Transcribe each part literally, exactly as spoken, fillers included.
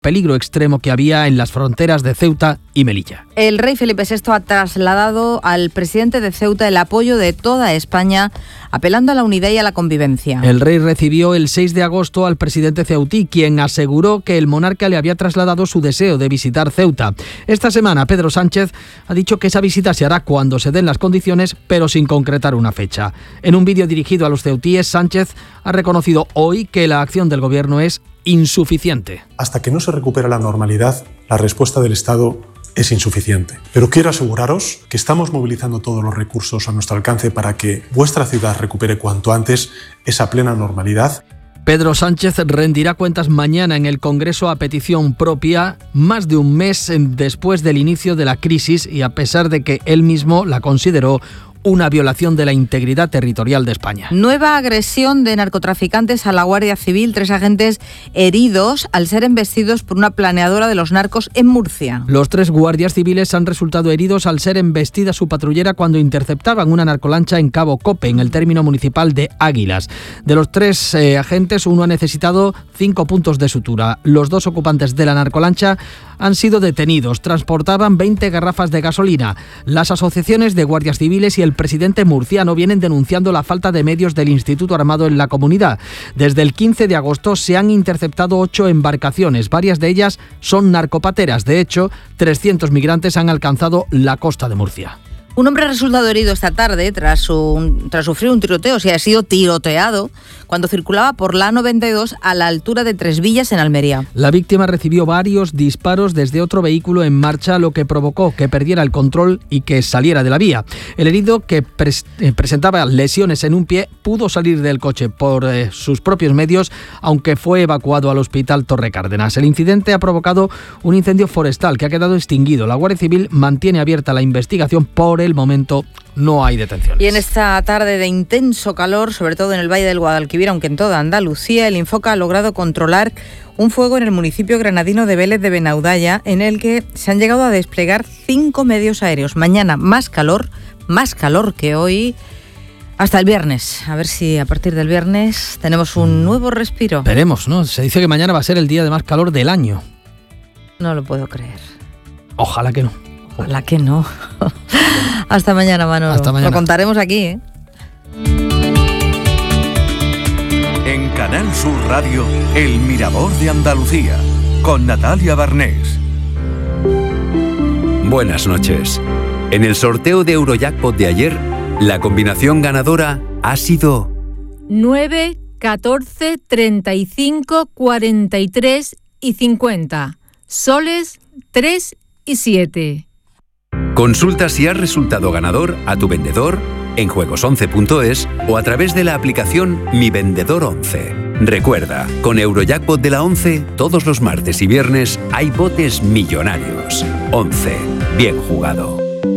peligro extremo que había en las fronteras de Ceuta y Melilla. El rey Felipe sexto ha trasladado al presidente de Ceuta el apoyo de toda España, apelando a la unidad y a la convivencia. El rey recibió el seis de agosto al presidente ceutí, quien aseguró que el monarca le había trasladado su deseo de visitar Ceuta. Esta semana, Pedro Sánchez ha dicho que esa visita se hará cuando se den las condiciones, pero sin concretar una fecha. En un vídeo dirigido a los ceutíes, Sánchez ha reconocido hoy que la acción del gobierno es insuficiente. Hasta que no se recupera la normalidad, la respuesta del Estado es insuficiente. Pero quiero aseguraros que estamos movilizando todos los recursos a nuestro alcance para que vuestra ciudad recupere cuanto antes esa plena normalidad. Pedro Sánchez rendirá cuentas mañana en el Congreso a petición propia, más de un mes después del inicio de la crisis y a pesar de que él mismo la consideró una violación de la integridad territorial de España. Nueva agresión de narcotraficantes a la Guardia Civil. Tres agentes heridos al ser embestidos por una planeadora de los narcos en Murcia. Los tres guardias civiles han resultado heridos al ser embestida su patrullera cuando interceptaban una narcolancha en Cabo Cope, en el término municipal de Águilas. De los tres eh, agentes, uno ha necesitado cinco puntos de sutura. Los dos ocupantes de la narcolancha han sido detenidos. Transportaban veinte garrafas de gasolina. Las asociaciones de guardias civiles y el presidente murciano vienen denunciando la falta de medios del Instituto Armado en la comunidad. Desde el quince de agosto se han interceptado ocho embarcaciones. Varias de ellas son narcopateras. De hecho, trescientos migrantes han alcanzado la costa de Murcia. Un hombre ha resultado herido esta tarde tras, un, tras sufrir un tiroteo, o sea, ha sido tiroteado cuando circulaba por la A noventa y dos a la altura de Tres Villas, en Almería. La víctima recibió varios disparos desde otro vehículo en marcha, lo que provocó que perdiera el control y que saliera de la vía. El herido, que pres- eh, presentaba lesiones en un pie, pudo salir del coche por eh, sus propios medios, aunque fue evacuado al hospital Torre Cárdenas. El incidente ha provocado un incendio forestal que ha quedado extinguido. La Guardia Civil mantiene abierta la investigación. Por el momento no hay detenciones. Y en esta tarde de intenso calor, sobre todo en el Valle del Guadalquivir, aunque en toda Andalucía, el Infoca ha logrado controlar un fuego en el municipio granadino de Vélez de Benaudalla, en el que se han llegado a desplegar cinco medios aéreos. Mañana más calor, más calor que hoy, hasta el viernes. A ver si a partir del viernes tenemos un nuevo respiro. Veremos, ¿no? Se dice que mañana va a ser el día de más calor del año. No lo puedo creer. Ojalá que no. Ojalá que no. Hasta mañana, Manolo. Hasta mañana. Lo contaremos aquí, ¿eh? En Canal Sur Radio, El Mirador de Andalucía, con Natalia Barnés. Buenas noches. En el sorteo de Eurojackpot de ayer, la combinación ganadora ha sido nueve, catorce, treinta y cinco, cuarenta y tres y cincuenta. Soles tres y siete. Consulta si has resultado ganador a tu vendedor en juegos once punto es o a través de la aplicación Mi Vendedor once. Recuerda, con Eurojackpot de la once, todos los martes y viernes hay botes millonarios. once. Bien jugado.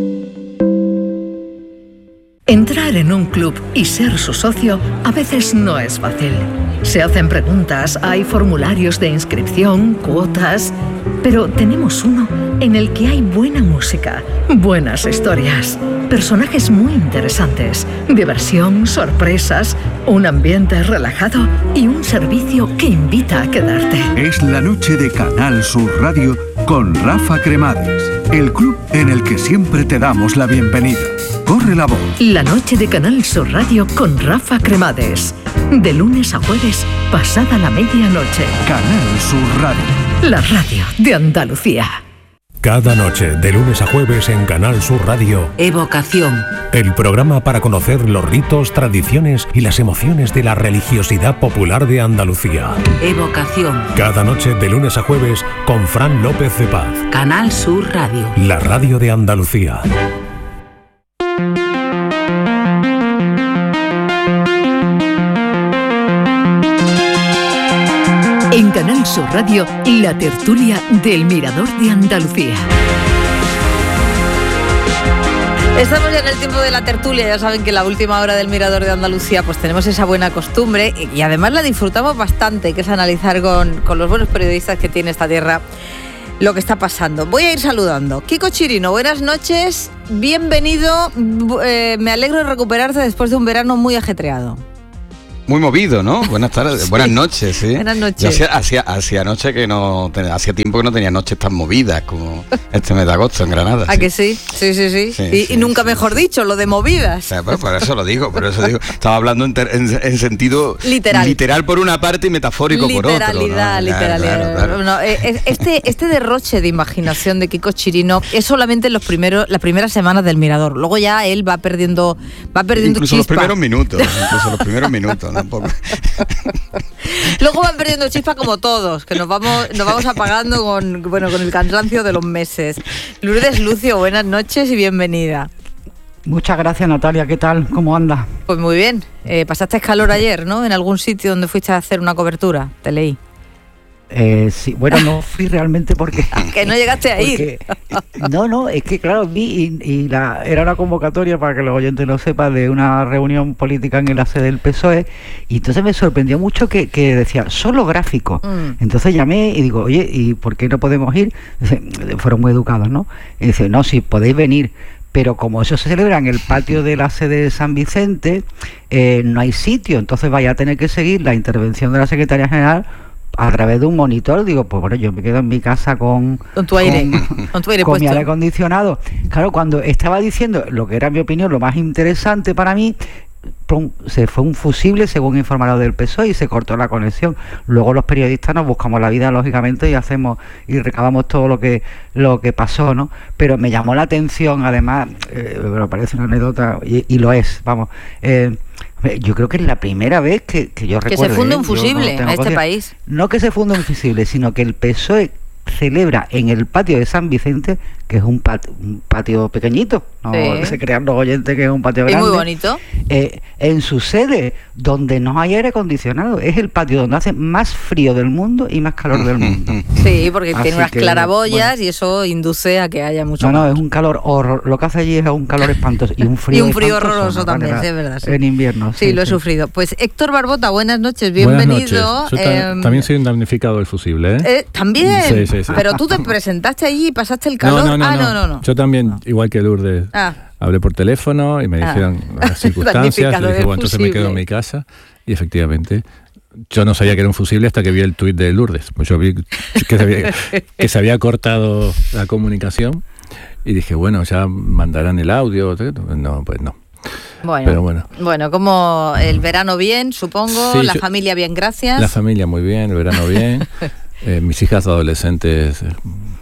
Entrar en un club y ser su socio a veces no es fácil. Se hacen preguntas, hay formularios de inscripción, cuotas, pero tenemos uno en el que hay buena música, buenas historias, personajes muy interesantes, diversión, sorpresas, un ambiente relajado y un servicio que invita a quedarte. Es la noche de Canal Sur Radio con Rafa Cremades, el club en el que siempre te damos la bienvenida. Corre la voz. La noche de Canal Sur Radio con Rafa Cremades. De lunes a jueves, pasada la medianoche. Canal Sur Radio. La radio de Andalucía. Cada noche, de lunes a jueves en Canal Sur Radio. Evocación. El programa para conocer los ritos, tradiciones y las emociones de la religiosidad popular de Andalucía. Evocación. Cada noche, de lunes a jueves, con Fran López de Paz. Canal Sur Radio. La radio de Andalucía. En Canal Sur Radio, la tertulia del Mirador de Andalucía. Estamos ya en el tiempo de la tertulia. Ya saben que en la última hora del Mirador de Andalucía pues tenemos esa buena costumbre y además la disfrutamos bastante, que es analizar con, con los buenos periodistas que tiene esta tierra lo que está pasando. Voy a ir saludando. Kiko Chirino, buenas noches, bienvenido. Eh, me alegro de recuperarte después de un verano muy ajetreado. muy movido, ¿no? Buenas tardes, sí. Buenas noches, ¿sí? Buenas noches. Yo hacía, hacía, hacía anoche que no, hacía tiempo que no tenía noches tan movidas como este mes de agosto en Granada. ¿A sí. que sí? Sí, sí, sí. sí, y, sí y nunca sí, mejor sí. dicho, lo de movidas. O sea, pues por eso lo digo, por eso digo. Estaba hablando en, ter, en, en sentido literal. literal por una parte y metafórico por otra. Literalidad, ¿no? literalidad. Claro, claro. No, este, este derroche de imaginación de Kiko Chirino es solamente en los primeros, las primeras semanas del Mirador. Luego ya él va perdiendo, va perdiendo incluso chispa. los primeros minutos, incluso los primeros minutos, tampoco. Luego van perdiendo chispa como todos, que nos vamos, nos vamos apagando con, bueno, con el cansancio de los meses. Lourdes Lucio, buenas noches y bienvenida. Muchas gracias, Natalia. ¿Qué tal? ¿Cómo anda? Pues muy bien. Eh, pasaste calor ayer, ¿no? En algún sitio donde fuiste a hacer una cobertura, te leí. Eh, sí, bueno, no fui realmente porque... que no llegaste a ir. No, no, es que claro, vi y, y la, era una convocatoria, para que los oyentes lo sepan, de una reunión política en la sede del P S O E, y entonces me sorprendió mucho que, que decía, solo gráfico. Mm. Entonces llamé y digo, oye, ¿y por qué no podemos ir? Dice, fueron muy educados, ¿no? Y dice, no, sí, podéis venir, pero como eso se celebra en el patio de la sede de San Vicente, eh, no hay sitio, entonces vaya a tener que seguir la intervención de la Secretaría General a través de un monitor. Digo, pues bueno, yo me quedo en mi casa con con tu aire, con, con tu aire con puesto. Mi aire acondicionado. Claro, cuando estaba diciendo lo que era, en mi opinión, lo más interesante para mí, pum, se fue un fusible, según informaron del P S O E, y se cortó la conexión. Luego los periodistas nos buscamos la vida, lógicamente, y hacemos y recabamos todo lo que lo que pasó, ¿no? Pero me llamó la atención, además, eh, me parece una anécdota, y, y lo es, vamos, eh, yo creo que es la primera vez que, que yo que recuerdo... Que se funde ¿eh? un fusible no a este cosas, país. No que se funde un fusible, sino que el P S O E celebra en el patio de San Vicente, que es un patio, un patio pequeñito, no sí. se crean los oyentes que es un patio grande. Y muy bonito. Eh, en su sede, donde no hay aire acondicionado, es el patio donde hace más frío del mundo y más calor del mundo. Sí, porque Así tiene unas que, claraboyas, bueno, y eso induce a que haya mucho. No, calor. no, es un calor horror. Lo que hace allí es un calor espantoso y un frío. Y un frío horroroso ¿no? también, sí, es verdad. Sí. En invierno. Sí, sí lo sí. he sufrido. Pues Héctor Barbota, buenas noches, bienvenido. Buenas noches. Yo eh, también soy un damnificado del fusible, ¿eh? eh También. Sí, sí, sí. Pero tú te presentaste allí y pasaste el calor. No, no, no, ah, no, no, no, no. Yo también, no. igual que Lourdes, ah. hablé por teléfono y me ah. dijeron las circunstancias. Y dije, bueno, entonces me quedo en mi casa. Y efectivamente, yo no sabía que era un fusible hasta que vi el tuit de Lourdes. Pues yo vi que se había, que se había cortado la comunicación y dije, bueno, ya mandarán el audio. No, pues no. Bueno, Pero bueno. bueno, como el verano bien, supongo, sí, la yo, familia bien, gracias. La familia muy bien, el verano bien. Eh, mis hijas adolescentes, eh,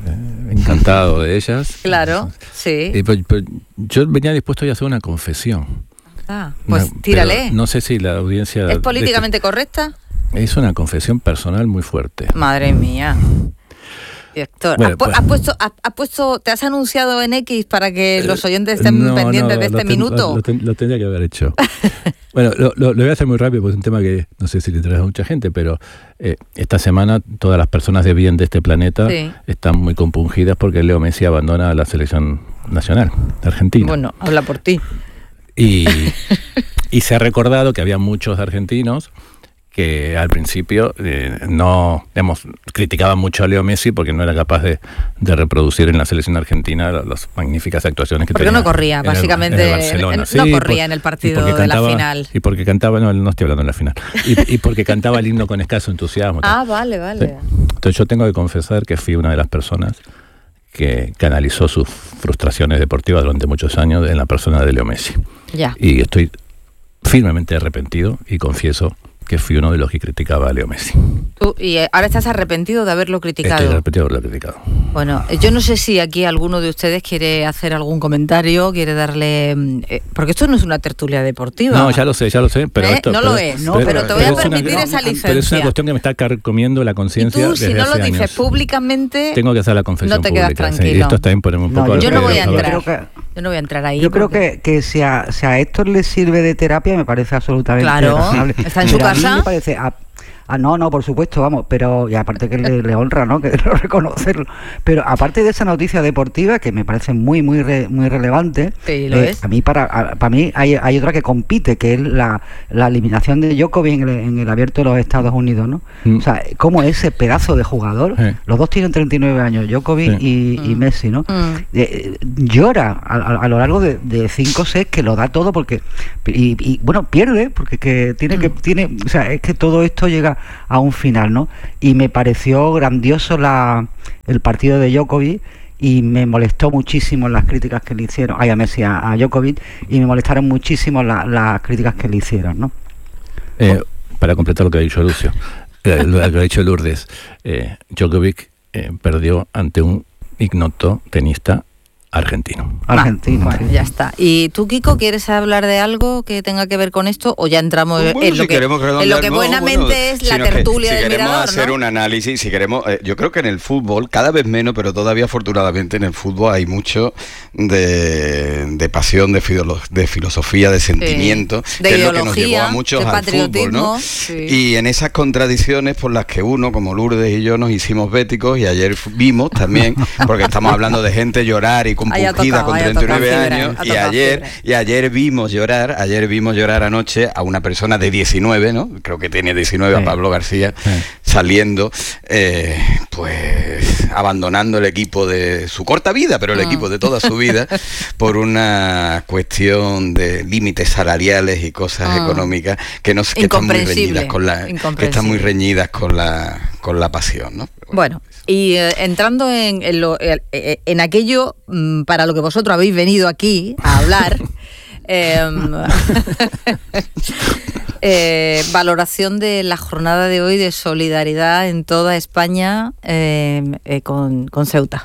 encantado de ellas. Claro, sí. Y, pero, pero, yo venía dispuesto a hacer una confesión. Ah, pues no, tírale. No sé si la audiencia... ¿Es políticamente este, correcta? Es una confesión personal muy fuerte. Madre mía. Héctor, bueno, ¿has, pues, has puesto, has, has puesto, ¿te has anunciado en X para que los oyentes estén no, pendientes no, de este ten, minuto? Lo, lo, ten, lo tendría que haber hecho. Bueno, lo, lo, lo voy a hacer muy rápido porque es un tema que no sé si le interesa a mucha gente, pero eh, esta semana todas las personas de bien de este planeta sí. están muy compungidas porque Leo Messi abandona la selección nacional de Argentina. Bueno, habla por ti. Y, y se ha recordado que había muchos argentinos que al principio eh, no, digamos, criticaban mucho a Leo Messi porque no era capaz de, de reproducir en la selección argentina las, las magníficas actuaciones que porque tenía. Porque no corría, en básicamente, el, en el Barcelona. no Sí, corría por, en el partido cantaba, de la final. Y porque cantaba, no, no estoy hablando de la final, y, y porque cantaba el himno con escaso entusiasmo. Ah, vale, vale. Sí. Entonces yo tengo que confesar que fui una de las personas que canalizó sus frustraciones deportivas durante muchos años en la persona de Leo Messi. Ya. Y estoy firmemente arrepentido y confieso que fui uno de los que criticaba a Leo Messi. ¿Tú, y ahora estás arrepentido de haberlo criticado? Estoy arrepentido de haberlo criticado. Bueno, yo no sé si aquí alguno de ustedes quiere hacer algún comentario, quiere darle... Eh, porque esto no es una tertulia deportiva. No, ya lo sé, ya lo sé. Pero ¿Eh? esto, no pero, lo es, no, pero, pero te voy a pero permitir una, esa licencia. Pero es una cuestión que me está carcomiendo la conciencia desde hace años. Y tú, si no lo dices años. públicamente... Tengo que hacer la confesión no te pública. quedas tranquilo. Sí, esto está bien ponerme un poco... No, yo no voy a yo entrar. Que, yo no voy a entrar ahí. Yo porque... creo que, que si, a, si a Héctor le sirve de terapia, me parece absolutamente claro, razonable. está en su pero casa. A mí me parece... A, Ah, no, no, por supuesto, vamos, pero y aparte que le, le honra, ¿no? Que no reconocerlo. Pero aparte de esa noticia deportiva que me parece muy, muy, re, muy relevante, sí, lo eh, es. a mí para, a, para mí hay, hay otra que compite, que es la, la eliminación de Djokovic en el, en el Abierto de los Estados Unidos, ¿no? Mm. O sea, como ese pedazo de jugador, sí. Los dos tienen treinta y nueve años, Djokovic sí. y, mm. y Messi, ¿no? Mm. Eh, llora a, a, a lo largo de, de cinco sets, que lo da todo porque y, y bueno, pierde porque que tiene mm. que tiene, o sea, es que todo esto llega a un final, ¿no? Y me pareció grandioso la el partido de Djokovic y me molestó muchísimo las críticas que le hicieron ay, a Messi, a, a Djokovic, y me molestaron muchísimo la, las críticas que le hicieron, ¿no? Eh, para completar lo que ha dicho Lucio, eh, lo que ha dicho Lourdes, eh, Djokovic eh, perdió ante un ignoto tenista argentino. Argentino, ah, bueno, ya está. ¿Y tú, Kiko, quieres hablar de algo que tenga que ver con esto o ya entramos bueno, en, lo si que, en lo que buenamente no, bueno, es la tertulia que, si del queremos Mirador, hacer ¿no? un análisis, si queremos, eh, yo creo que en el fútbol, cada vez menos, pero todavía afortunadamente en el fútbol hay mucho de, de pasión, de, filo, de filosofía, de sentimiento, sí. de que ideología, es lo que nos llevó a muchos al fútbol, ¿no? Sí. Y en esas contradicciones por las que uno, como Lourdes y yo, nos hicimos béticos, y ayer vimos también, porque estamos hablando de gente llorar y compungida con treinta y nueve años, y ayer y ayer vimos llorar, ayer vimos llorar anoche a una persona de diecinueve, ¿no? Creo que tiene diecinueve, sí. a Pablo García, sí. saliendo, eh, pues abandonando el equipo de su corta vida, pero el ah. equipo de toda su vida, por una cuestión de límites salariales y cosas ah. económicas que no que están muy reñidas con la que están muy reñidas con la con la pasión, ¿no? Bueno, bueno y eh, entrando en, en, lo, en, en aquello mmm, para lo que vosotros habéis venido aquí a hablar, eh, eh, valoración de la jornada de hoy de solidaridad en toda España eh, eh, con, con Ceuta.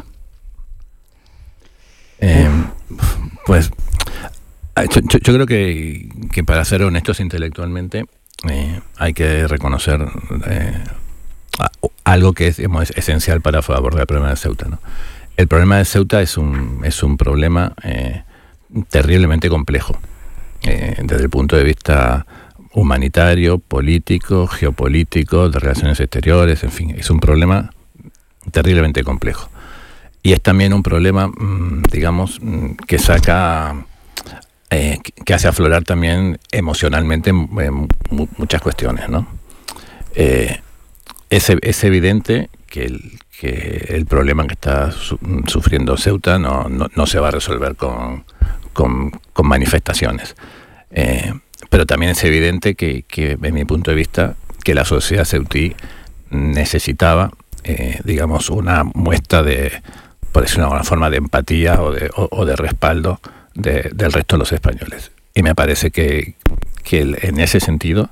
Eh, pues yo, yo, yo creo que, que para ser honestos intelectualmente eh, hay que reconocer eh, algo que es, digamos, es esencial para abordar el problema de Ceuta, ¿no? El problema de Ceuta es un, es un problema eh, terriblemente complejo eh, desde el punto de vista humanitario, político, geopolítico, de relaciones exteriores, en fin, es un problema terriblemente complejo. Y es también un problema, digamos, que saca, eh, que hace aflorar también emocionalmente muchas cuestiones, ¿no? Eh, es, es evidente que el, que el problema que está su, sufriendo Ceuta no, no, no se va a resolver con, con, con manifestaciones. Eh, pero también es evidente que, que, en mi punto de vista, que la sociedad ceutí necesitaba, eh, digamos, una muestra de, por decirlo de alguna forma, de empatía o de, o, o de respaldo de, del resto de los españoles. Y me parece que, que el, en ese sentido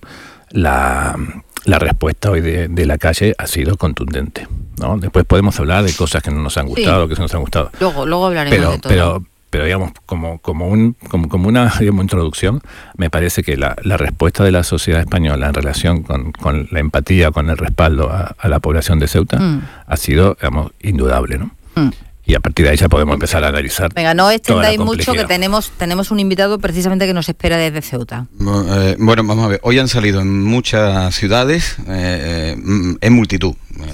la, la respuesta hoy de, de la calle ha sido contundente, ¿no? Después podemos hablar de cosas que no nos han gustado, sí. que sí nos han gustado. Luego, luego hablaremos pero, de todo. Pero, pero digamos, como, como, un, como, como una digamos, introducción, me parece que la, la respuesta de la sociedad española en relación con, con la empatía, con el respaldo a, a la población de Ceuta, mm. ha sido, digamos, indudable, ¿no? Mm. Y a partir de ahí ya podemos empezar a analizar. Venga, no extendáis mucho, que tenemos tenemos un invitado precisamente que nos espera desde Ceuta. Eh, bueno, vamos a ver. Hoy han salido en muchas ciudades, eh, en multitud.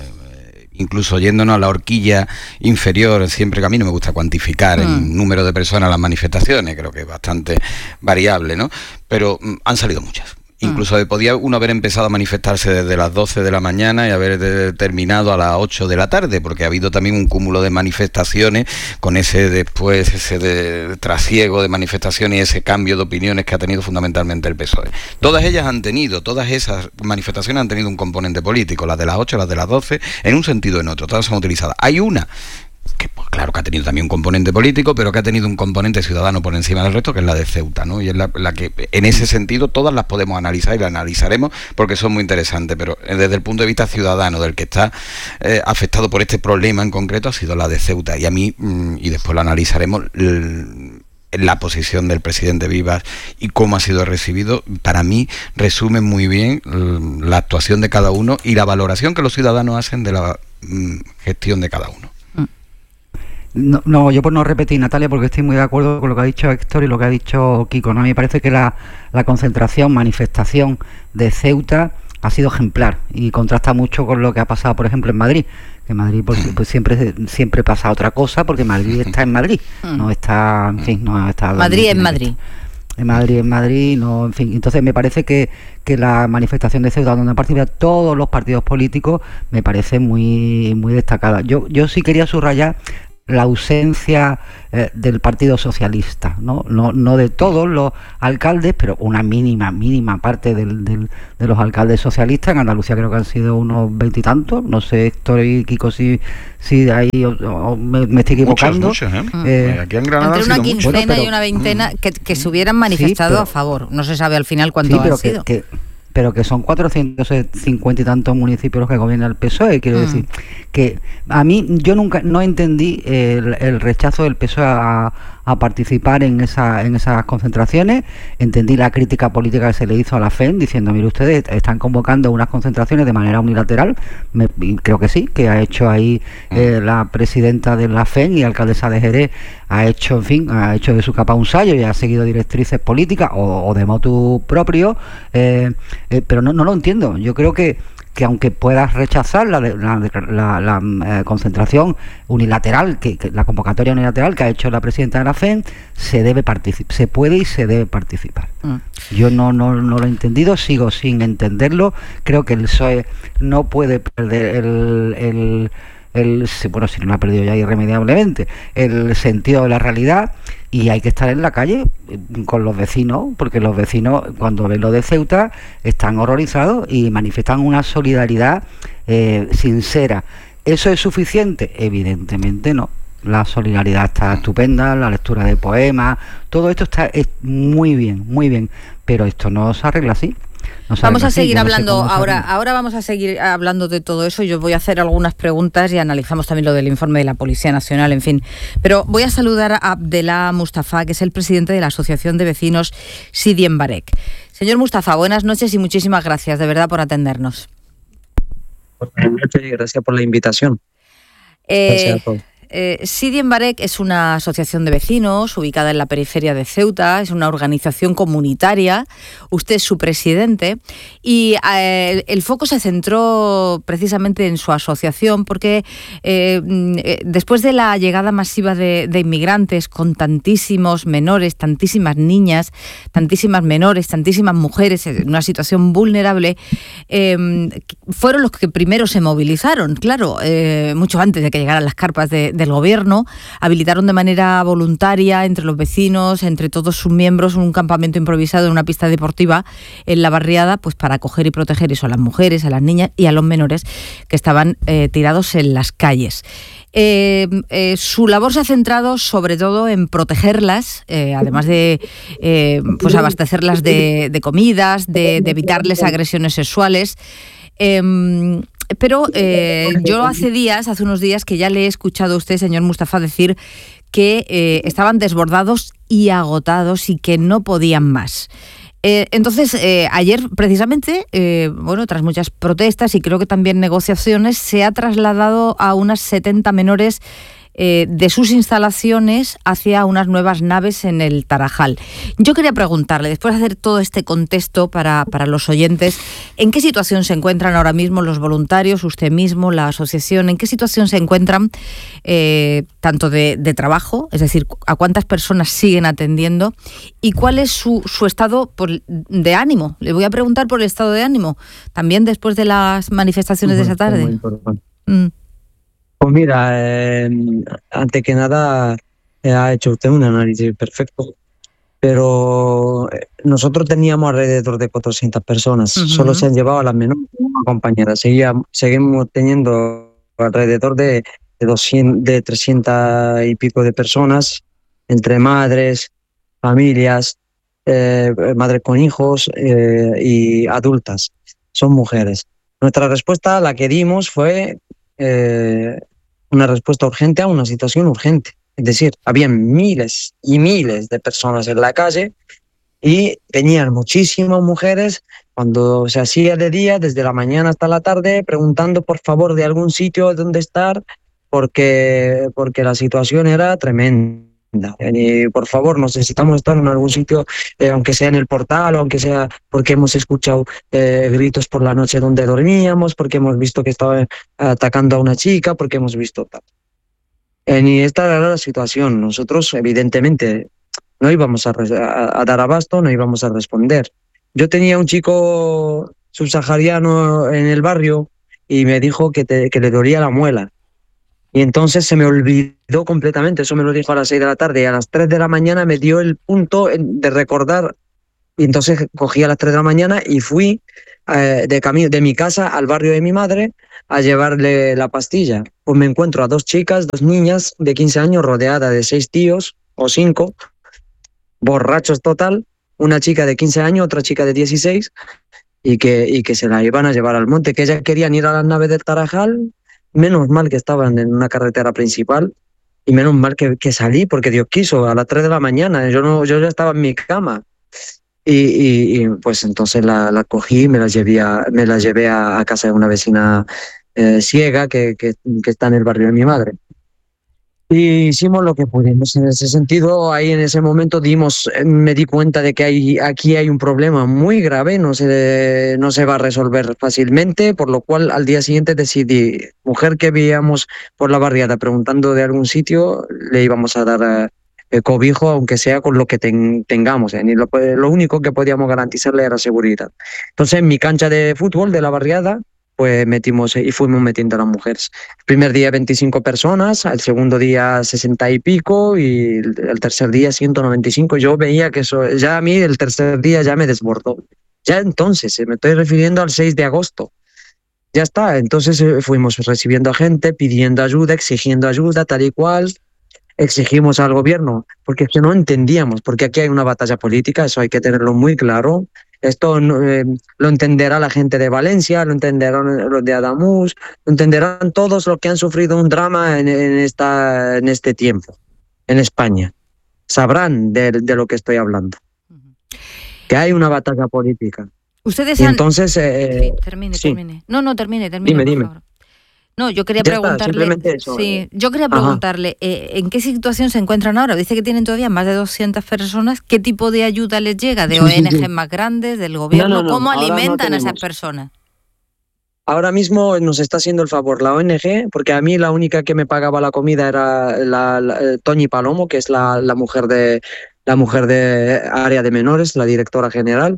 Eh, incluso yéndonos a la horquilla inferior, siempre que a mí no me gusta cuantificar mm. el número de personas a las manifestaciones, creo que es bastante variable, ¿no? Pero mm, han salido muchas. Incluso podía uno haber empezado a manifestarse desde las doce de la mañana y haber de, terminado a las ocho de la tarde, porque ha habido también un cúmulo de manifestaciones con ese después, ese de, trasiego de manifestaciones y ese cambio de opiniones que ha tenido fundamentalmente el P S O E. Todas ellas han tenido, todas esas manifestaciones han tenido un componente político, las de las ocho, las de las doce, en un sentido o en otro, todas son utilizadas. Hay una que pues, claro que ha tenido también un componente político, pero que ha tenido un componente ciudadano por encima del resto, que es la de Ceuta, ¿no? Y es la, la que, en ese sentido, todas las podemos analizar y las analizaremos porque son muy interesantes, pero desde el punto de vista ciudadano, del que está eh, afectado por este problema en concreto, ha sido la de Ceuta. Y a mí, mmm, y después lo analizaremos, el, la posición del presidente Vivas y cómo ha sido recibido, para mí resume muy bien la actuación de cada uno y la valoración que los ciudadanos hacen de la mmm, gestión de cada uno. No, no, yo por no repetir, Natalia, porque estoy muy de acuerdo con lo que ha dicho Héctor y lo que ha dicho Kiko, ¿no? A mí me parece que la, la concentración, manifestación de Ceuta ha sido ejemplar y contrasta mucho con lo que ha pasado, por ejemplo, en Madrid. Que en Madrid pues, pues siempre siempre pasa otra cosa, porque Madrid está en Madrid, no está, en fin, no está... Madrid en Madrid. En Madrid, en Madrid, no, en fin. Entonces me parece que, que la manifestación de Ceuta, donde participan todos los partidos políticos, me parece muy, muy destacada. Yo, yo sí quería subrayar la ausencia eh, del Partido Socialista, ¿no? No, no de todos los alcaldes, pero una mínima, mínima parte del, del, de los alcaldes socialistas. En Andalucía creo que han sido unos veintitantos, no sé, Héctor y Kiko, si, si ahí o, o me, me estoy equivocando. Muchos, muchos, ¿eh? Eh, Aquí en Granada entre una quincena bueno, pero, y una veintena que, que se hubieran manifestado sí, pero, a favor. No se sabe al final cuánto sí, pero han que, sido. Que, pero que son cuatrocientos cincuenta y tantos municipios los que gobierna el P S O E, quiero mm. decir que a mí yo nunca no entendí el, el rechazo del P S O E a, a participar en esa en esas concentraciones. Entendí la crítica política que se le hizo a la F E M diciendo, mire, ustedes están convocando unas concentraciones de manera unilateral. Me, creo que sí, que ha hecho ahí eh, la presidenta de la F E M y alcaldesa de Jerez, ha hecho, en fin, ha hecho de su capa un sayo y ha seguido directrices políticas o, o de motu propio, eh, eh, pero no, no lo entiendo. Yo creo que que aunque puedas rechazar la, la, la, la eh, concentración unilateral, que, que la convocatoria unilateral que ha hecho la presidenta de la F E M, se debe participar, se puede y se debe participar. Mm. Yo no, no, no lo he entendido, sigo sin entenderlo. Creo que el P S O E no puede perder el, el el, bueno, si no lo ha perdido ya irremediablemente, el sentido de la realidad, y hay que estar en la calle con los vecinos, porque los vecinos cuando ven lo de Ceuta están horrorizados y manifiestan una solidaridad eh, sincera. ¿Eso es suficiente? Evidentemente no. La solidaridad está estupenda, la lectura de poemas, todo esto está es muy bien, muy bien, pero esto no se arregla así. No vamos a así, seguir no hablando ahora, ahora vamos a seguir hablando de todo eso. Yo voy a hacer algunas preguntas y analizamos también lo del informe de la Policía Nacional, en fin. Pero voy a saludar a Abdelá Mustafa, que es el presidente de la Asociación de Vecinos Sidi Mbarek. Señor Mustafa, buenas noches y muchísimas gracias, de verdad, por atendernos. Buenas noches y gracias por la invitación. Eh, gracias a todos. Eh, Sidi Mbarek es una asociación de vecinos ubicada en la periferia de Ceuta, es una organización comunitaria, usted es su presidente y eh, el foco se centró precisamente en su asociación porque eh, después de la llegada masiva de, de inmigrantes con tantísimos menores, tantísimas niñas, tantísimas menores, tantísimas mujeres en una situación vulnerable, eh, fueron los que primero se movilizaron, claro, eh, mucho antes de que llegaran las carpas de del gobierno, habilitaron de manera voluntaria entre los vecinos, entre todos sus miembros, un campamento improvisado en una pista deportiva en la barriada, pues para acoger y proteger eso a las mujeres, a las niñas y a los menores que estaban eh, tirados en las calles. Eh, eh, su labor se ha centrado sobre todo en protegerlas, eh, además de eh, pues abastecerlas de, de comidas, de, de evitarles agresiones sexuales. Eh, Pero eh, yo hace días, hace unos días que ya le he escuchado a usted, señor Mustafa, decir que eh, estaban desbordados y agotados y que no podían más. Eh, entonces, eh, ayer precisamente, eh, bueno, tras muchas protestas y creo que también negociaciones, se ha trasladado a unas setenta menores Eh, de sus instalaciones hacia unas nuevas naves en el Tarajal. Yo quería preguntarle, después de hacer todo este contexto para, para los oyentes, ¿en qué situación se encuentran ahora mismo los voluntarios, usted mismo, la asociación? ¿En qué situación se encuentran eh, tanto de, de trabajo, es decir, a cuántas personas siguen atendiendo y cuál es su, su estado por, de ánimo? Le voy a preguntar por el estado de ánimo, también después de las manifestaciones de esa tarde. Mm. Pues mira, eh, antes que nada eh, ha hecho usted un análisis perfecto, pero nosotros teníamos alrededor de cuatrocientas personas, uh-huh. Solo se han llevado a las menores compañeras, Seguía, seguimos teniendo alrededor de, de, doscientas, de trescientas y pico de personas, entre madres, familias, eh, madres con hijos eh, y adultas, son mujeres. Nuestra respuesta, la que dimos, fue eh, una respuesta urgente a una situación urgente. Es decir, habían miles y miles de personas en la calle y venían muchísimas mujeres cuando se hacía de día, desde la mañana hasta la tarde, preguntando por favor de algún sitio donde estar, porque, porque la situación era tremenda. Y por favor, necesitamos estar en algún sitio, eh, aunque sea en el portal, o aunque sea porque hemos escuchado eh, gritos por la noche donde dormíamos, porque hemos visto que estaba atacando a una chica, porque hemos visto tal. Eh, y esta era la situación. Nosotros, evidentemente, no íbamos a, a, a dar abasto, no íbamos a responder. Yo tenía un chico subsahariano en el barrio y me dijo que, te, que le dolía la muela. Y entonces se me olvidó completamente, eso me lo dijo a las seis de la tarde, y a las tres de la mañana me dio el punto de recordar, y entonces cogí a las tres de la mañana y fui eh, de, camino, de mi casa al barrio de mi madre a llevarle la pastilla. Pues me encuentro a dos chicas, dos niñas de quince años, rodeadas de seis tíos, o cinco, borrachos total, una chica de quince años, otra chica de dieciséis, y que, y que se la iban a llevar al monte, que ellas querían ir a las naves del Tarajal. Menos mal que estaban en una carretera principal y menos mal que, que salí, porque Dios quiso, a las tres de la mañana, yo no yo ya estaba en mi cama. Y, y, y pues entonces la, la cogí y me la llevé a, me la llevé a, a casa de una vecina eh, ciega que, que, que está en el barrio de mi madre. Y hicimos lo que pudimos en ese sentido. Ahí en ese momento dimos, me di cuenta de que hay, aquí hay un problema muy grave, no se, no se va a resolver fácilmente, por lo cual al día siguiente decidí, mujer que veíamos por la barriada preguntando de algún sitio, le íbamos a dar eh, cobijo, aunque sea con lo que ten, tengamos. ¿eh? Y lo, lo único que podíamos garantizarle era seguridad. Entonces en mi cancha de fútbol de la barriada, pues metimos y fuimos metiendo a las mujeres. El primer día veinticinco personas, el segundo día sesenta y pico y el tercer día ciento noventa y cinco. Yo veía que eso, ya a mí el tercer día ya me desbordó. Ya entonces, me estoy refiriendo al seis de agosto. Ya está, entonces fuimos recibiendo a gente, pidiendo ayuda, exigiendo ayuda, tal y cual. Exigimos al gobierno, porque es que no entendíamos, porque aquí hay una batalla política, eso hay que tenerlo muy claro. Esto eh, lo entenderá la gente de Valencia, lo entenderán los de Adamuz, lo entenderán todos los que han sufrido un drama en, en, esta, en este tiempo, en España. Sabrán de, de lo que estoy hablando. Uh-huh. Que hay una batalla política. Ustedes y han... entonces... Eh, sí, termine, sí. termine. No, no, termine, termine, dime, por dime. favor. No, yo quería ya preguntarle, está, eso, sí, eh. yo quería preguntarle eh, ¿en qué situación se encuentran ahora? Dice que tienen todavía más de doscientas personas. ¿Qué tipo de ayuda les llega? ¿De sí, O N G sí, sí. más grandes, del gobierno? No, no, no, ¿Cómo alimentan no a esas personas? Ahora mismo nos está haciendo el favor la O N G, porque a mí la única que me pagaba la comida era la, la Toñi Palomo, que es la, la mujer de la mujer de área de menores, la directora general.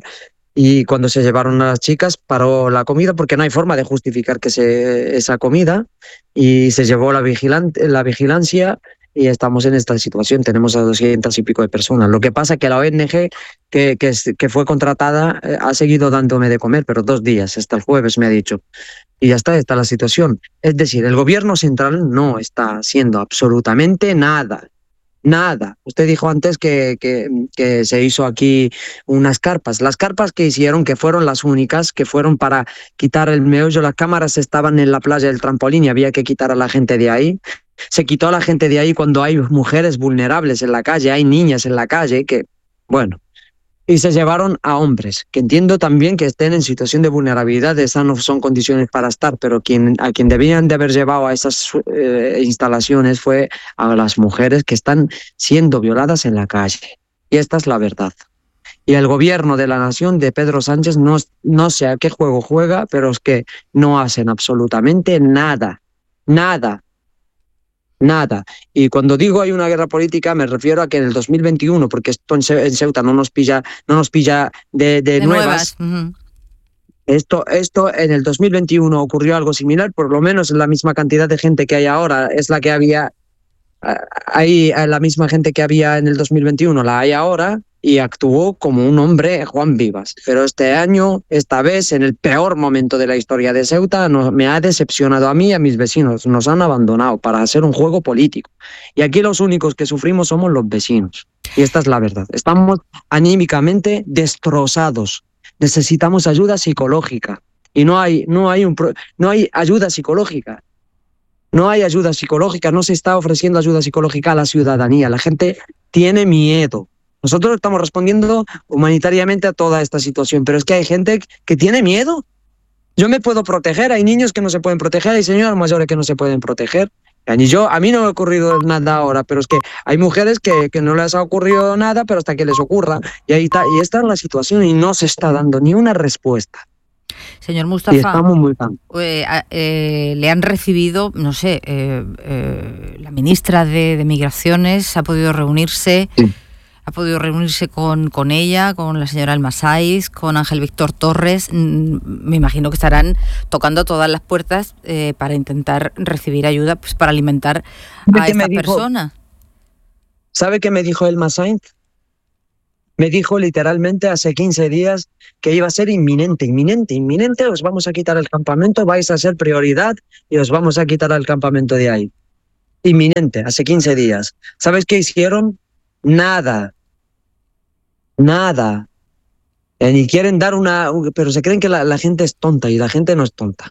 Y cuando se llevaron a las chicas paró la comida porque no hay forma de justificar que se, esa comida, y se llevó la, vigilante, la vigilancia y estamos en esta situación. Tenemos a doscientas y pico de personas. Lo que pasa es que la O N G que, que, que fue contratada eh, ha seguido dándome de comer, pero dos días, hasta el jueves me ha dicho. Y ya está, está la situación. Es decir, el gobierno central no está haciendo absolutamente nada. Nada. Usted dijo antes que, que, que se hizo aquí unas carpas. Las carpas que hicieron, que fueron las únicas, que fueron para quitar el meollo, las cámaras estaban en la playa del Trampolín y había que quitar a la gente de ahí. Se quitó a la gente de ahí cuando hay mujeres vulnerables en la calle, hay niñas en la calle, que, bueno... Y se llevaron a hombres, que entiendo también que estén en situación de vulnerabilidad, esas no son condiciones para estar, pero quien, a quien debían de haber llevado a esas eh, instalaciones fue a las mujeres que están siendo violadas en la calle. Y esta es la verdad. Y el gobierno de la nación de Pedro Sánchez no, no sé a qué juego juega, pero es que no hacen absolutamente nada, nada. Nada. Y cuando digo hay una guerra política me refiero a que en el dos mil veintiuno, porque esto en Ceuta no nos pilla, no nos pilla de, de, de nuevas, nuevas. Uh-huh. Esto, esto en el dos mil veintiuno ocurrió algo similar, por lo menos la misma cantidad de gente que hay ahora es la que había, hay la misma gente que había en el dos mil veintiuno, la hay ahora, y actuó como un hombre Juan Vivas. Pero este año, esta vez, en el peor momento de la historia de Ceuta, no, me ha decepcionado a mí y a mis vecinos. Nos han abandonado para hacer un juego político. Y aquí los únicos que sufrimos somos los vecinos. Y esta es la verdad. Estamos anímicamente destrozados. Necesitamos ayuda psicológica. Y no hay, no hay, un, no hay ayuda psicológica. No hay ayuda psicológica. No se está ofreciendo ayuda psicológica a la ciudadanía. La gente tiene miedo. Nosotros estamos respondiendo humanitariamente a toda esta situación, pero es que hay gente que tiene miedo. Yo me puedo proteger, hay niños que no se pueden proteger, hay señoras mayores que no se pueden proteger. Y yo, a mí no me ha ocurrido nada ahora, pero es que hay mujeres que, que no les ha ocurrido nada, pero hasta que les ocurra. Y ahí está, y esta es la situación y no se está dando ni una respuesta. Señor Mustafa, y estamos muy eh, eh, le han recibido, no sé, eh, eh, la ministra de, de Migraciones ha podido reunirse, sí. ha podido reunirse con, con ella, con la señora Alma Saiz, con Ángel Víctor Torres. Me imagino que estarán tocando todas las puertas eh, para intentar recibir ayuda, pues para alimentar a esta persona. ¿Sabe qué me dijo Alma Saiz? Me dijo literalmente hace quince días que iba a ser inminente, inminente, inminente, os vamos a quitar el campamento, vais a ser prioridad y os vamos a quitar el campamento de ahí. Inminente, hace quince días. ¿Sabes qué hicieron? Nada. Nada. Eh, ni quieren dar una... Pero se creen que la, la gente es tonta y la gente no es tonta.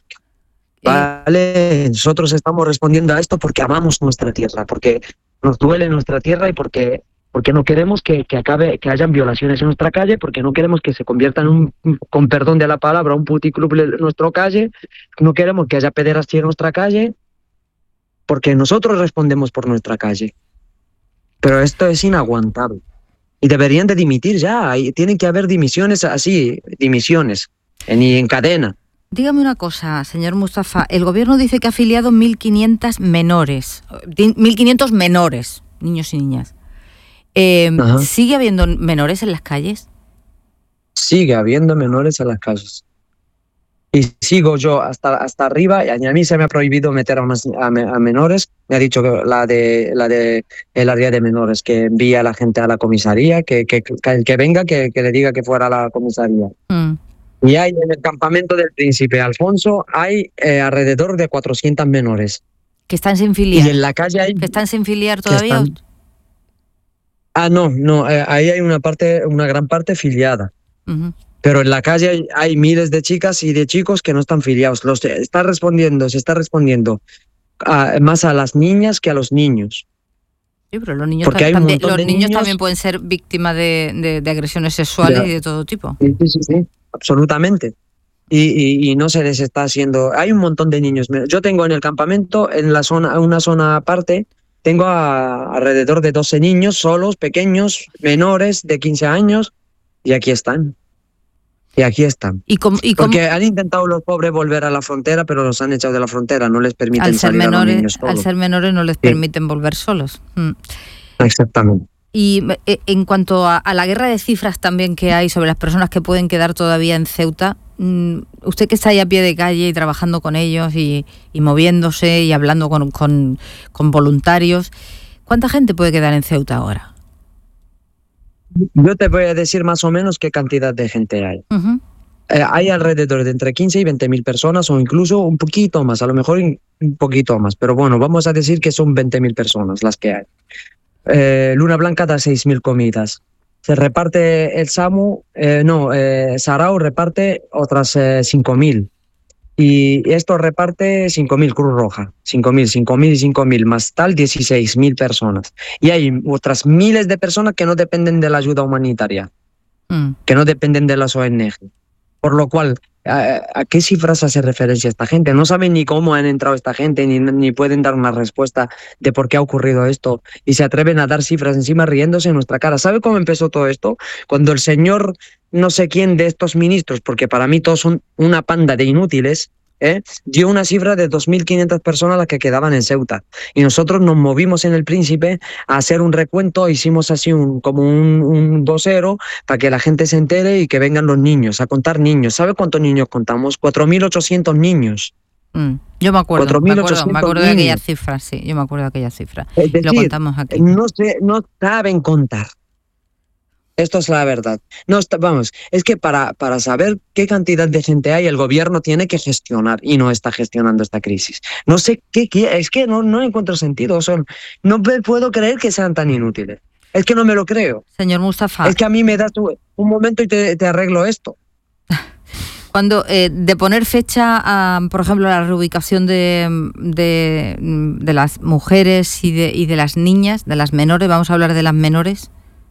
Vale, nosotros estamos respondiendo a esto porque amamos nuestra tierra, porque nos duele nuestra tierra y porque... porque no queremos que, que acabe, que hayan violaciones en nuestra calle, porque no queremos que se convierta en un, con perdón de la palabra, un puticlub en nuestra calle, no queremos que haya pederastia en nuestra calle, porque nosotros respondemos por nuestra calle. Pero esto es inaguantable. Y deberían de dimitir ya, y tienen que haber dimisiones así, dimisiones, en, y en cadena. Dígame una cosa, señor Mustafa, el gobierno dice que ha afiliado mil quinientos menores, mil quinientos menores, niños y niñas. Eh, ¿Sigue habiendo menores en las calles? Sigue habiendo menores en las calles. Y sigo yo hasta, hasta arriba, y a mí se me ha prohibido meter a, unas, a, a menores. Me ha dicho que la de la de el área de menores, que envía a la gente a la comisaría, que, que, que el que venga, que, que le diga que fuera a la comisaría. Mm. Y hay en el campamento del Príncipe Alfonso, hay eh, alrededor de cuatrocientos menores. ¿Que están sin filiar? Y en la calle hay... ¿Que están sin filiar todavía? Están... Ah, no, no, eh, ahí hay una parte, una gran parte filiada. Uh-huh. Pero en la calle hay, hay miles de chicas y de chicos que no están filiados. Los está respondiendo, se está respondiendo a, más a las niñas que a los niños. Sí, pero los niños, ta- también, los niños, niños también pueden ser víctimas de, de, de agresiones sexuales ya. Y de todo tipo. Sí, sí, sí, absolutamente. Y, y, y no se les está haciendo. Hay un montón de niños. Yo tengo en el campamento, en la zona, una zona aparte. Tengo a, alrededor de doce niños solos, pequeños, menores de quince años, y aquí están. Y aquí están. ¿Y cómo, y Porque cómo? han intentado los pobres volver a la frontera, pero los han echado de la frontera, no les permiten al ser salir menores, a los niños solos. Al ser menores no les sí. permiten volver solos. Mm. Exactamente. Y en cuanto a, a la guerra de cifras también que hay sobre las personas que pueden quedar todavía en Ceuta, usted que está ahí a pie de calle y trabajando con ellos y, y moviéndose y hablando con, con, con voluntarios, ¿cuánta gente puede quedar en Ceuta ahora? Yo te voy a decir más o menos qué cantidad de gente hay. Uh-huh. Eh, hay alrededor de entre quince y veinte mil personas o incluso un poquito más, a lo mejor un poquito más, pero bueno, vamos a decir que son veinte mil personas las que hay. Eh, Luna Blanca da seis mil comidas. Se reparte el SAMU, eh, no, eh, Sarao reparte otras eh, cinco mil. Y esto reparte cinco mil, Cruz Roja. cinco mil, cinco mil y cinco mil, más tal dieciséis mil personas. Y hay otras miles de personas que no dependen de la ayuda humanitaria, mm. que no dependen de las O N G. Por lo cual, ¿a, a qué cifras hace referencia esta gente? No saben ni cómo han entrado esta gente, ni, ni pueden dar una respuesta de por qué ha ocurrido esto. Y se atreven a dar cifras encima riéndose en nuestra cara. ¿Sabe cómo empezó todo esto? Cuando el señor no sé quién de estos ministros, porque para mí todos son una panda de inútiles, ¿eh? dio una cifra de dos mil quinientas personas las que quedaban en Ceuta. Y nosotros nos movimos en el Príncipe a hacer un recuento, hicimos así un, como un, un vocero para que la gente se entere y que vengan los niños, a contar niños. ¿Sabe cuántos niños contamos? cuatro mil ochocientos niños. Mm, yo me acuerdo, me acuerdo, me acuerdo de aquella cifra, sí, yo me acuerdo de aquella cifra. Es decir, lo contamos aquí. No, sé, no saben contar. Esto es la verdad. No, vamos, es que para, para saber qué cantidad de gente hay, el gobierno tiene que gestionar y no está gestionando esta crisis. No sé qué, qué es que no, no encuentro sentido. Son, no puedo creer que sean tan inútiles. Es que no me lo creo. Señor Mustafa. Es que a mí me das un momento y te, te arreglo esto. Cuando eh, de poner fecha a, por ejemplo, a la reubicación de, de, de las mujeres y de, y de las niñas, de las menores, vamos a hablar de las menores.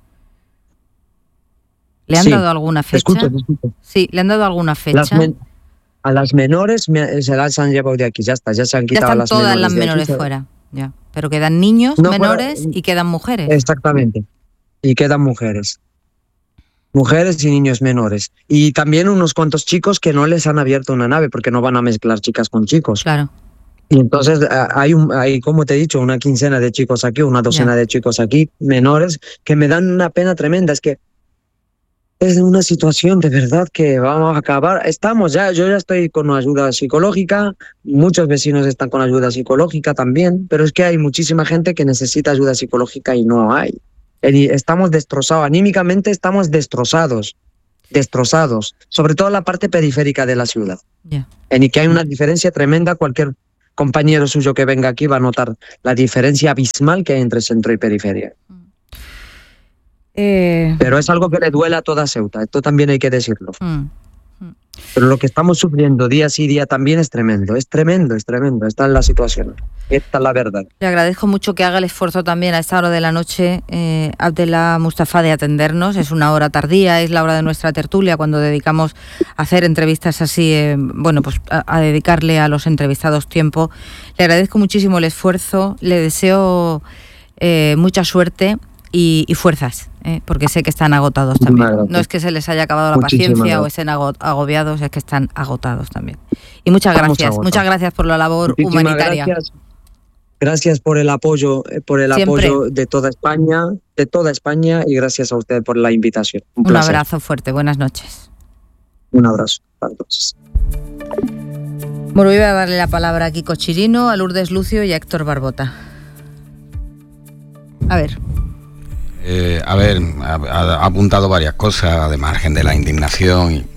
¿Le han sí, dado alguna fecha? Escucho, escucho. Sí, ¿le han dado alguna fecha? Las men- a las menores me, se las han llevado de aquí, ya está, ya se han quitado ya están las todas menores las de menores aquí, fuera. Ya. Pero quedan niños No, menores pero- y quedan mujeres. Exactamente. Y quedan mujeres. Mujeres y niños menores. Y también unos cuantos chicos que no les han abierto una nave porque no van a mezclar chicas con chicos. Claro. Y entonces a- hay, un, hay, como te he dicho, una quincena de chicos aquí, una docena Ya. de chicos aquí, menores, que me dan una pena tremenda. Es que es una situación de verdad que vamos a acabar. Estamos ya, yo ya estoy con ayuda psicológica, muchos vecinos están con ayuda psicológica también, pero es que hay muchísima gente que necesita ayuda psicológica y no hay. Y estamos destrozados, anímicamente estamos destrozados, destrozados, sobre todo en la parte periférica de la ciudad. Ya. En y que hay una diferencia tremenda, cualquier compañero suyo que venga aquí va a notar la diferencia abismal que hay entre centro y periferia. Eh, Pero es algo que le duele a toda Ceuta, esto también hay que decirlo. mm. Pero lo que estamos sufriendo día sí día también es tremendo, es tremendo, es tremendo, esta es la situación, esta es la verdad. Le agradezco mucho que haga el esfuerzo también a esta hora de la noche, eh, Abdellah Mustafa, de atendernos. Es una hora tardía, es la hora de nuestra tertulia, cuando dedicamos a hacer entrevistas así, eh, bueno, pues a, a dedicarle a los entrevistados tiempo. Le agradezco muchísimo el esfuerzo, le deseo eh, mucha suerte y, y fuerzas, eh, porque sé que están agotados también. No es que se les haya acabado la Muchísimas paciencia o gracias. estén ago- agobiados, es que están agotados también. Y muchas Estamos gracias, agotados. muchas gracias por la labor Muchísimas humanitaria. Gracias. Gracias por el apoyo, eh, por el Siempre. apoyo de toda España, de toda España y gracias a usted por la invitación. Un, Un placer. abrazo fuerte, buenas noches. Un abrazo. Buenas noches. Bueno, voy a darle la palabra a Kiko Chirino, a Lourdes Lucio y a Héctor Barbota. A ver. Eh, a ver, ha, ha apuntado varias cosas de margen de la indignación y,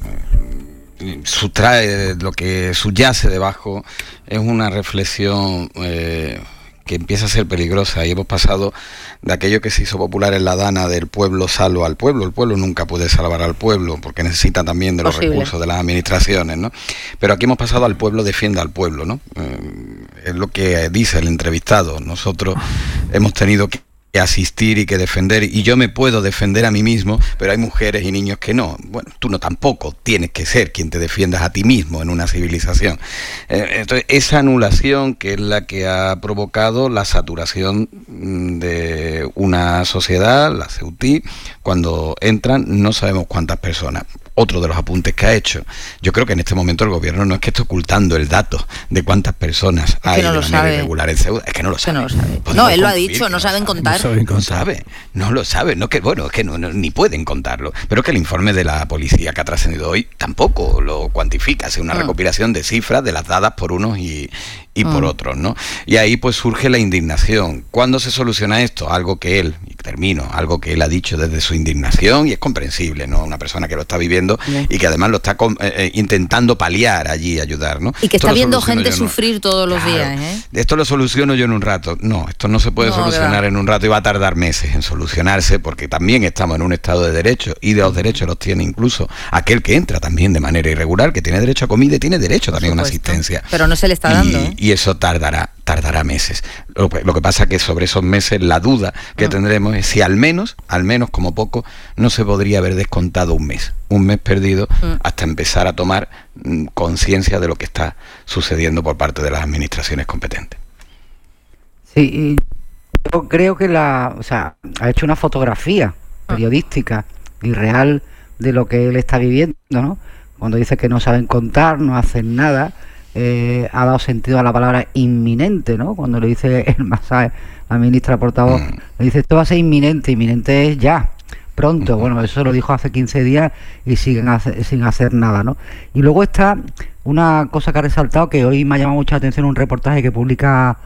y sustrae lo que subyace debajo. Es una reflexión eh, que empieza a ser peligrosa y hemos pasado de aquello que se hizo popular en la Dana del pueblo salvo al pueblo. El pueblo nunca puede salvar al pueblo porque necesita también de los Posible. recursos de las administraciones, ¿no? Pero aquí hemos pasado al pueblo defienda al pueblo, ¿no? Eh, es lo que dice el entrevistado. Nosotros hemos tenido que que asistir y que defender, y yo me puedo defender a mí mismo, pero hay mujeres y niños que no. Bueno, tú no tampoco tienes que ser quien te defiendas a ti mismo en una civilización. Eh, entonces, esa anulación que es la que ha provocado la saturación de una sociedad, la ceutí, cuando entran no sabemos cuántas personas. Otro de los apuntes que ha hecho. Yo creo que en este momento el gobierno no es que esté ocultando el dato de cuántas personas Es que hay no de lo manera sabe. irregular en Ceuta. Es que no lo Que sabe. no lo sabe. Podemos No, él lo ha concluir dicho, que no saben contar. No sabe, no lo sabe, no que bueno, es que no, no, ni pueden contarlo. Pero que el informe de la policía que ha trascendido hoy tampoco lo cuantifica, es una Mm. recopilación de cifras de las dadas por unos y, y por Mm. otros, ¿no? Y ahí pues surge la indignación. ¿Cuándo se soluciona esto? Algo que él, y termino, algo que él ha dicho desde su indignación y es comprensible, ¿no? Una persona que lo está viviendo Bien. y que además lo está com- eh, eh, intentando paliar allí, ayudar, ¿no? Y que Esto está lo viendo soluciono gente yo en un- sufrir todos los Claro. días, ¿eh? Esto lo soluciono yo en un rato. No, esto no se puede No, solucionar ¿verdad? en un rato y va a tardar meses en solucionarse porque también estamos en un estado de derecho y de los derechos los tiene incluso aquel que entra también de manera irregular, que tiene derecho a comida y tiene derecho también a una supuesto. asistencia. Pero no se le está Y- dando, ¿eh? Y eso tardará, tardará meses. Lo, que- lo que pasa que sobre esos meses la duda que Ah. tendremos es si al menos, al menos como poco, no se podría haber descontado un mes, un mes perdido Mm. hasta empezar a tomar mm, conciencia de lo que está sucediendo por parte de las administraciones competentes. Sí, y yo creo que la, o sea, ha hecho una fotografía periodística y real de lo que él está viviendo, ¿no? Cuando dice que no saben contar, no hacen nada, eh, ha dado sentido a la palabra inminente, ¿no? Cuando le dice el masaje, la ministra portavoz, Mm. le dice esto va a ser inminente, inminente es ya, pronto. Bueno, eso lo dijo hace quince días y siguen hace- sin hacer nada, ¿no? Y luego está una cosa que ha resaltado, que hoy me ha llamado mucha atención, un reportaje que publica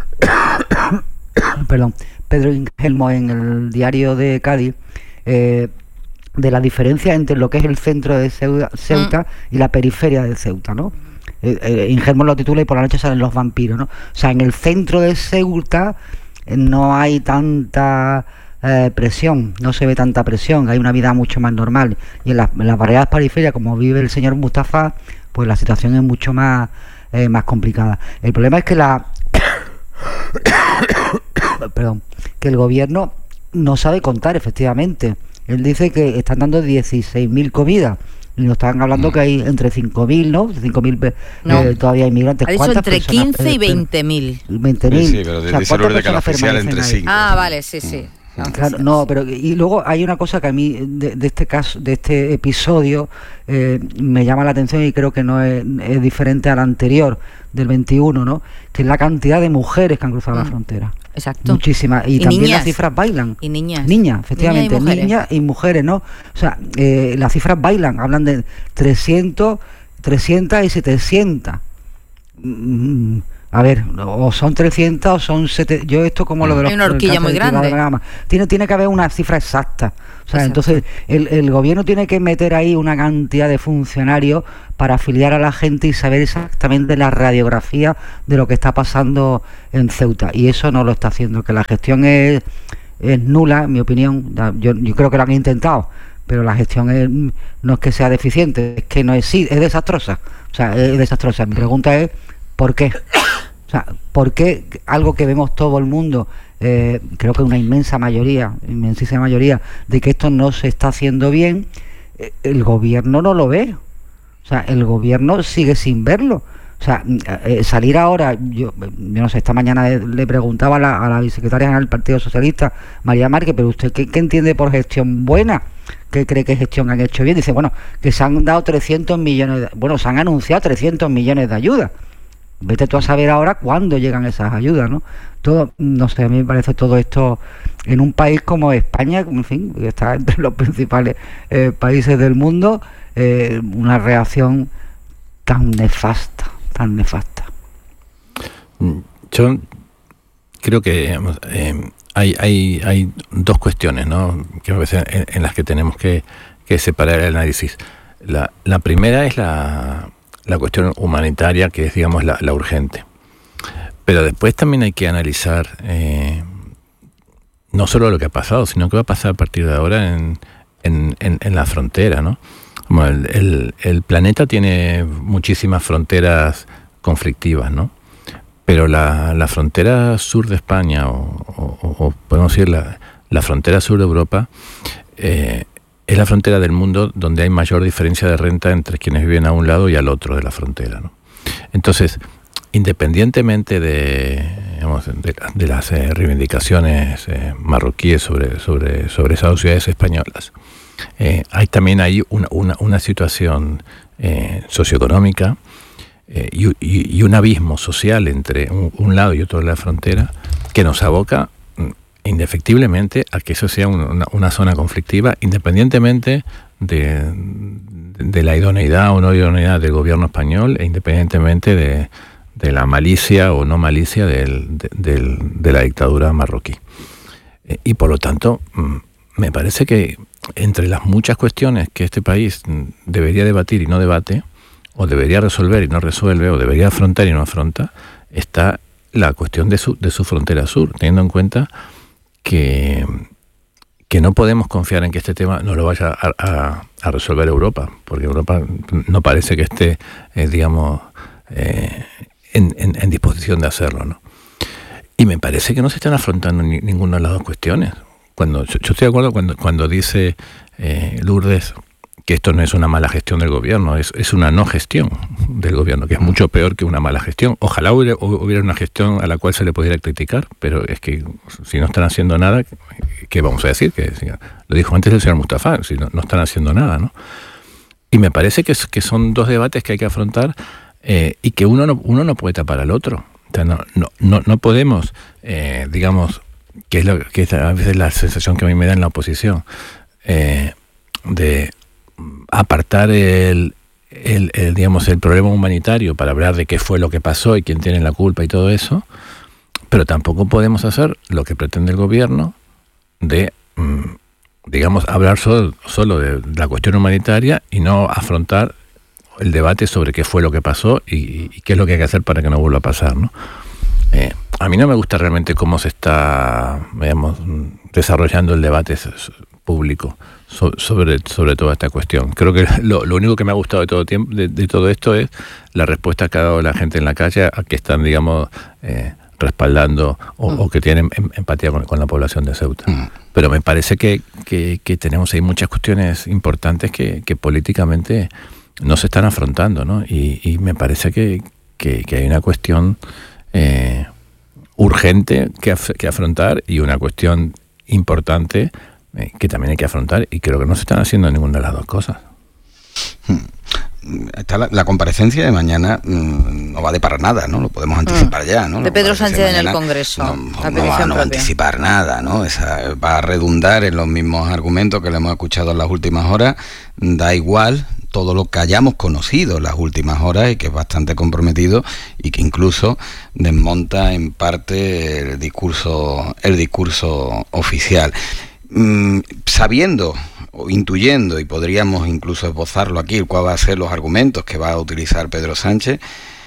perdón, Pedro Ingelmo en el diario de Cádiz, eh, de la diferencia entre lo que es el centro de Ceuta, Ceuta y la periferia de Ceuta, ¿no? Eh, eh, Ingelmo lo titula y por la noche salen los vampiros, ¿no? O sea, en el centro de Ceuta eh, no hay tanta eh, presión, no se ve tanta presión, hay una vida mucho más normal. Y en las, en las variadas periferias, como vive el señor Mustafa, pues la situación es mucho más, eh, más complicada. El problema es que la perdón, que el gobierno no sabe contar, efectivamente. Él dice que están dando dieciséis mil comidas, Y nos estaban hablando que hay entre cinco mil, ¿no? cinco mil no. eh, todavía inmigrantes. Ha dicho entre quince y veinte mil. veinte mil. Sí, sí, pero dice el orden oficial entre cinco. Ah, vale, sí, sí. Claro, no, pero y luego hay una cosa que a mí de, de este caso, de este episodio, eh, me llama la atención y creo que no es, es diferente al anterior del veintiuno, ¿no? Que es la cantidad de mujeres que han cruzado mm. la frontera. Exacto. Muchísimas. Y, y también niñas. Las cifras bailan. Y niñas. Niñas, efectivamente. Niñas y mujeres, niñas y mujeres, ¿no? O sea, eh, las cifras bailan. Hablan de trescientos, trescientos y setecientos. Mm, a ver, o son trescientos o son setecientos. Yo esto como lo de los... Hay una horquilla muy grande. Tiene, tiene que haber una cifra exacta. O sea, exacto. Entonces el, el gobierno tiene que meter ahí una cantidad de funcionarios para afiliar a la gente y saber exactamente la radiografía de lo que está pasando en Ceuta. Y eso no lo está haciendo, que la gestión es, es nula, en mi opinión. Yo, yo creo que lo han intentado, pero la gestión es, no es que sea deficiente, es que no es, sí, es desastrosa. O sea, es desastrosa. Mi pregunta es, ¿por qué? O sea, ¿por qué algo que vemos todo el mundo, eh, creo que una inmensa mayoría, inmensísima mayoría, de que esto no se está haciendo bien, eh, el gobierno no lo ve? O sea, el gobierno sigue sin verlo. O sea, eh, salir ahora, yo, yo no sé, esta mañana le preguntaba a la, a la vicesecretaria general del Partido Socialista, María Márquez, pero usted, ¿qué, qué entiende por gestión buena? ¿Qué cree que gestión han hecho bien? Dice, bueno, que se han dado trescientos millones, de, bueno, se han anunciado trescientos millones de ayudas. Vete tú a saber ahora cuándo llegan esas ayudas, ¿no? Todo, no sé, a mí me parece todo esto en un país como España, en fin, que está entre los principales eh, países del mundo, eh, una reacción tan nefasta, tan nefasta. Yo creo que digamos, eh, hay, hay, hay dos cuestiones, ¿no? Que a veces en, en las que tenemos que, que separar el análisis. La, la primera es la la cuestión humanitaria, que es, digamos, la, la urgente. Pero después también hay que analizar eh, no solo lo que ha pasado, sino qué va a pasar a partir de ahora en, en, en, en la frontera, ¿no? Como el, el, el planeta tiene muchísimas fronteras conflictivas, ¿no? Pero la, la frontera sur de España, o, o, o podemos decir la, la frontera sur de Europa, eh, es la frontera del mundo donde hay mayor diferencia de renta entre quienes viven a un lado y al otro de la frontera, ¿no? Entonces, independientemente de, digamos, de, de las eh, reivindicaciones eh, marroquíes sobre, sobre, sobre esas ciudades españolas, eh, hay también ahí una, una, una situación eh, socioeconómica eh, y, y, y un abismo social entre un, un lado y otro de la frontera que nos aboca indefectiblemente a que eso sea una, una zona conflictiva, independientemente de, de la idoneidad o no idoneidad del gobierno español e independientemente de, de la malicia o no malicia del, de, del, de la dictadura marroquí. Y por lo tanto, me parece que entre las muchas cuestiones que este país debería debatir y no debate, o debería resolver y no resuelve, o debería afrontar y no afronta, está la cuestión de su, de su frontera sur, teniendo en cuenta Que, que no podemos confiar en que este tema no lo vaya a, a, a resolver Europa, porque Europa no parece que esté, eh, digamos, eh, en, en, en disposición de hacerlo, ¿no? Y me parece que no se están afrontando ni, ninguna de las dos cuestiones. Cuando yo, yo estoy de acuerdo cuando, cuando dice eh, Lourdes que esto no es una mala gestión del gobierno, es, es una no gestión del gobierno, que es mucho peor que una mala gestión. Ojalá hubiera, hubiera una gestión a la cual se le pudiera criticar, pero es que si no están haciendo nada, ¿qué vamos a decir? Que lo dijo antes el señor Mustafa, si no, no están haciendo nada, ¿no? Y me parece que, que son dos debates que hay que afrontar eh, y que uno no, uno no puede tapar al otro. O sea, no, no, no, no podemos, eh, digamos, que es, lo, que es a veces la sensación que a mí me da en la oposición, eh, de apartar el, el, el, digamos, el problema humanitario para hablar de qué fue lo que pasó y quién tiene la culpa y todo eso, pero tampoco podemos hacer lo que pretende el gobierno de, digamos, hablar solo, solo de la cuestión humanitaria y no afrontar el debate sobre qué fue lo que pasó y, y qué es lo que hay que hacer para que no vuelva a pasar, ¿no? Eh, a mí no me gusta realmente cómo se está, digamos, desarrollando el debate público sobre, sobre toda esta cuestión. Creo que lo, lo único que me ha gustado de todo tiempo de, de todo esto es la respuesta que ha dado la gente en la calle a que están, digamos, eh, respaldando o, mm. o que tienen em, empatía con, con la población de Ceuta. Mm. Pero me parece que, que, que tenemos ahí muchas cuestiones importantes que, que políticamente no se están afrontando, ¿no? Y, y me parece que, que, que hay una cuestión eh, urgente que, af- que afrontar y una cuestión importante eh, que también hay que afrontar, y creo que no se están haciendo ninguna de las dos cosas. Está la, la comparecencia de mañana mmm, no vale para nada, ¿no? Lo podemos anticipar mm. ya, ¿no? De Pedro Sánchez en el Congreso. No, no, no, va, no va a anticipar nada, ¿no? Esa, va a redundar en los mismos argumentos que le hemos escuchado en las últimas horas. Da igual todo lo que hayamos conocido en las últimas horas, y que es bastante comprometido y que incluso desmonta en parte el discurso, el discurso oficial. Mm, sabiendo o intuyendo, y podríamos incluso esbozarlo aquí, cuál va a ser los argumentos que va a utilizar Pedro Sánchez,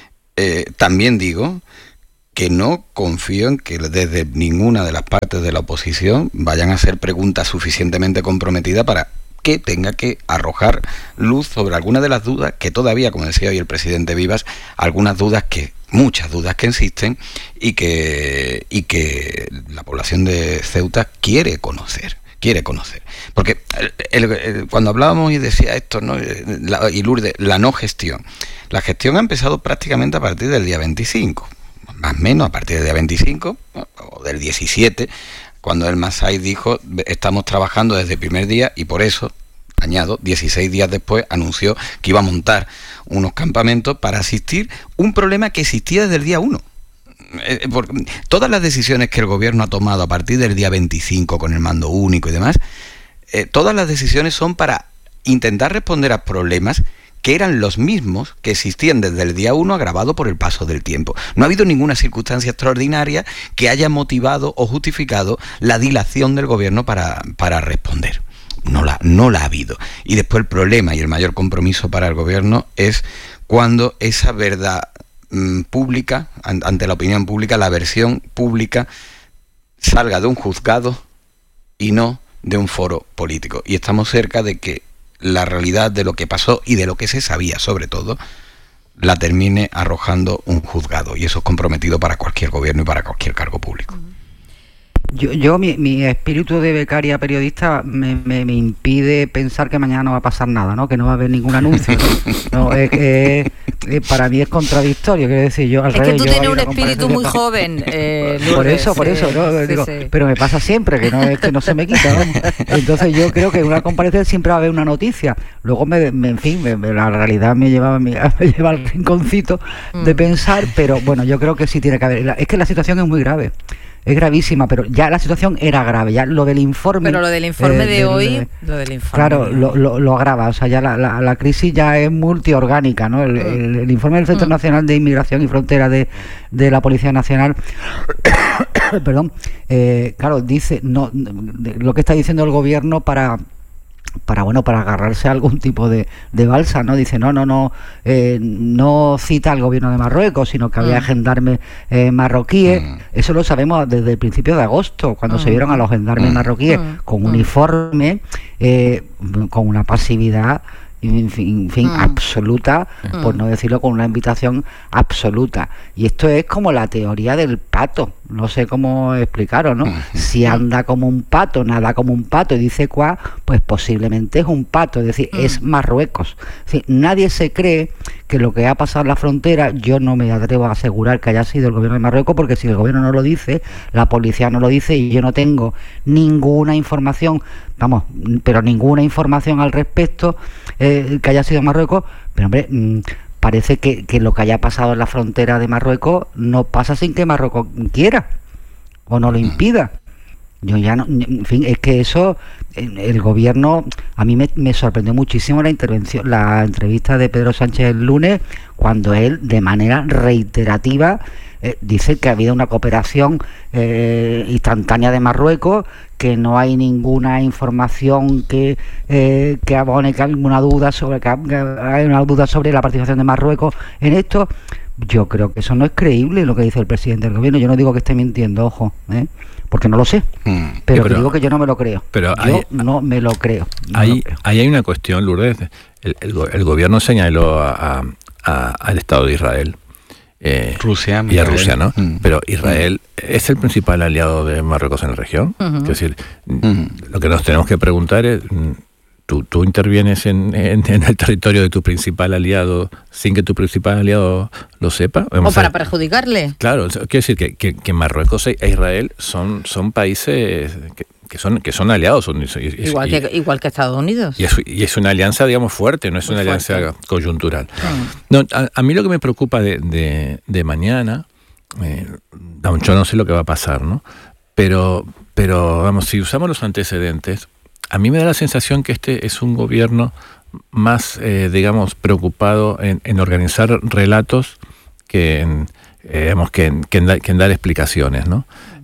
eh, también digo que no confío en que desde ninguna de las partes de la oposición vayan a hacer preguntas suficientemente comprometidas para que tenga que arrojar luz sobre algunas de las dudas que todavía, como decía hoy el presidente Vivas, algunas dudas que, muchas dudas que existen y que, y que la población de Ceuta quiere conocer. quiere conocer. Porque el, el, el, cuando hablábamos y decía esto, ¿no? La, y Lourdes, la no gestión. La gestión ha empezado prácticamente a partir del día veinticinco, más o menos a partir del día veinticinco, ¿no? O del diecisiete, cuando el Masai dijo, estamos trabajando desde el primer día, y por eso, añado, dieciséis días después anunció que iba a montar unos campamentos para asistir un problema que existía desde el día uno. Eh, porque todas las decisiones que el gobierno ha tomado a partir del día veinticinco con el mando único y demás, eh, todas las decisiones son para intentar responder a problemas que eran los mismos que existían desde el día uno, agravado por el paso del tiempo. No ha habido ninguna circunstancia extraordinaria que haya motivado o justificado la dilación del gobierno para, para responder. No la, no la ha habido. Y después el problema y el mayor compromiso para el gobierno es cuando esa verdad pública, ante la opinión pública, la versión pública salga de un juzgado y no de un foro político. Y estamos cerca de que la realidad de lo que pasó y de lo que se sabía, sobre todo, la termine arrojando un juzgado. Y eso es comprometido para cualquier gobierno y para cualquier cargo público. Yo, yo mi, mi espíritu de becaria periodista me, me, me impide pensar que mañana no va a pasar nada, ¿no? Que no va a haber ningún anuncio. No, es que eh, para mí es contradictorio, quiero decir, yo al Es revés, que tú yo tienes un espíritu muy joven, eh, Lourdes, por eso, por eso, ¿no? Sí, digo, sí. Pero me pasa siempre, que no es que no se me quita, ¿no? Entonces yo creo que en una comparecencia siempre va a haber una noticia. Luego, me, me en fin, me, me, la realidad me lleva, me, me lleva al rinconcito mm. de pensar, pero bueno, yo creo que sí tiene que haber. Es que la situación es muy grave. Es gravísima, pero ya la situación era grave, ya lo del informe... Pero lo del informe eh, de del, hoy... De, lo del informe claro, de... lo, lo, lo agrava, o sea, ya la, la, la crisis ya es multiorgánica, ¿no? El, el, el informe del Centro mm. Nacional de Inmigración y Frontera de, de la Policía Nacional, perdón, eh, claro, dice, no, lo que está diciendo el gobierno para... para bueno para agarrarse a algún tipo de, de balsa, ¿no? Dice, no, no, no, eh, no cita al gobierno de Marruecos, sino que había mm. gendarmes eh, marroquíes. Mm. Eso lo sabemos desde el principio de agosto, cuando mm. se vieron a los gendarmes mm. marroquíes mm. con uniforme, eh, con una pasividad, en fin, en fin mm. absoluta, mm. por no decirlo, con una invitación absoluta. Y esto es como la teoría del pato, no sé cómo explicaros, ¿no? Si anda como un pato, nada como un pato, y dice cuá, pues posiblemente es un pato, es decir, mm. es Marruecos. Es decir, nadie se cree que lo que ha pasado en la frontera, yo no me atrevo a asegurar que haya sido el gobierno de Marruecos, porque si el gobierno no lo dice, la policía no lo dice, y yo no tengo ninguna información, vamos, pero ninguna información al respecto eh, que haya sido Marruecos, pero hombre, mmm, parece que, que lo que haya pasado en la frontera de Marruecos no pasa sin que Marruecos quiera o no lo impida. Yo ya no, en fin, es que eso, el gobierno, a mí me, me sorprendió muchísimo la intervención, la entrevista de Pedro Sánchez el lunes, cuando él de manera reiterativa eh, dice que ha habido una cooperación eh, instantánea de Marruecos, que no hay ninguna información que eh, que abone que hay alguna duda sobre que hay una duda sobre la participación de Marruecos en esto. Yo creo que eso no es creíble, lo que dice el presidente del gobierno. Yo no digo que esté mintiendo, ojo, ¿eh? Porque no lo sé, mm, pero, pero digo que yo no me lo creo. Pero yo hay, no me lo creo. No ahí, lo creo. ahí hay una cuestión, Lourdes. El, el, el gobierno señaló a, a, a, al Estado de Israel Eh, Rusia, y a Rusia, ¿no? Mm. Pero Israel mm. es el principal aliado de Marruecos en la región. Uh-huh. Es decir, uh-huh. lo que nos tenemos que preguntar es, ¿tú, tú intervienes en, en, en el territorio de tu principal aliado sin que tu principal aliado lo sepa? Vamos o para a, perjudicarle. Claro, quiero decir que, que, que Marruecos e Israel son, son países que, que son que son aliados. Son, y, igual, y, que, igual que Estados Unidos. Y es, y es una alianza, digamos, fuerte, no es Muy una fuerte. alianza coyuntural. Mm. No, a, a mí lo que me preocupa de, de, de mañana, eh, yo no sé lo que va a pasar, ¿no? Pero, pero, vamos, si usamos los antecedentes, a mí me da la sensación que este es un gobierno más, eh, digamos, preocupado en, en organizar relatos que en, eh, digamos, que en, que en, da, que en dar explicaciones, ¿no?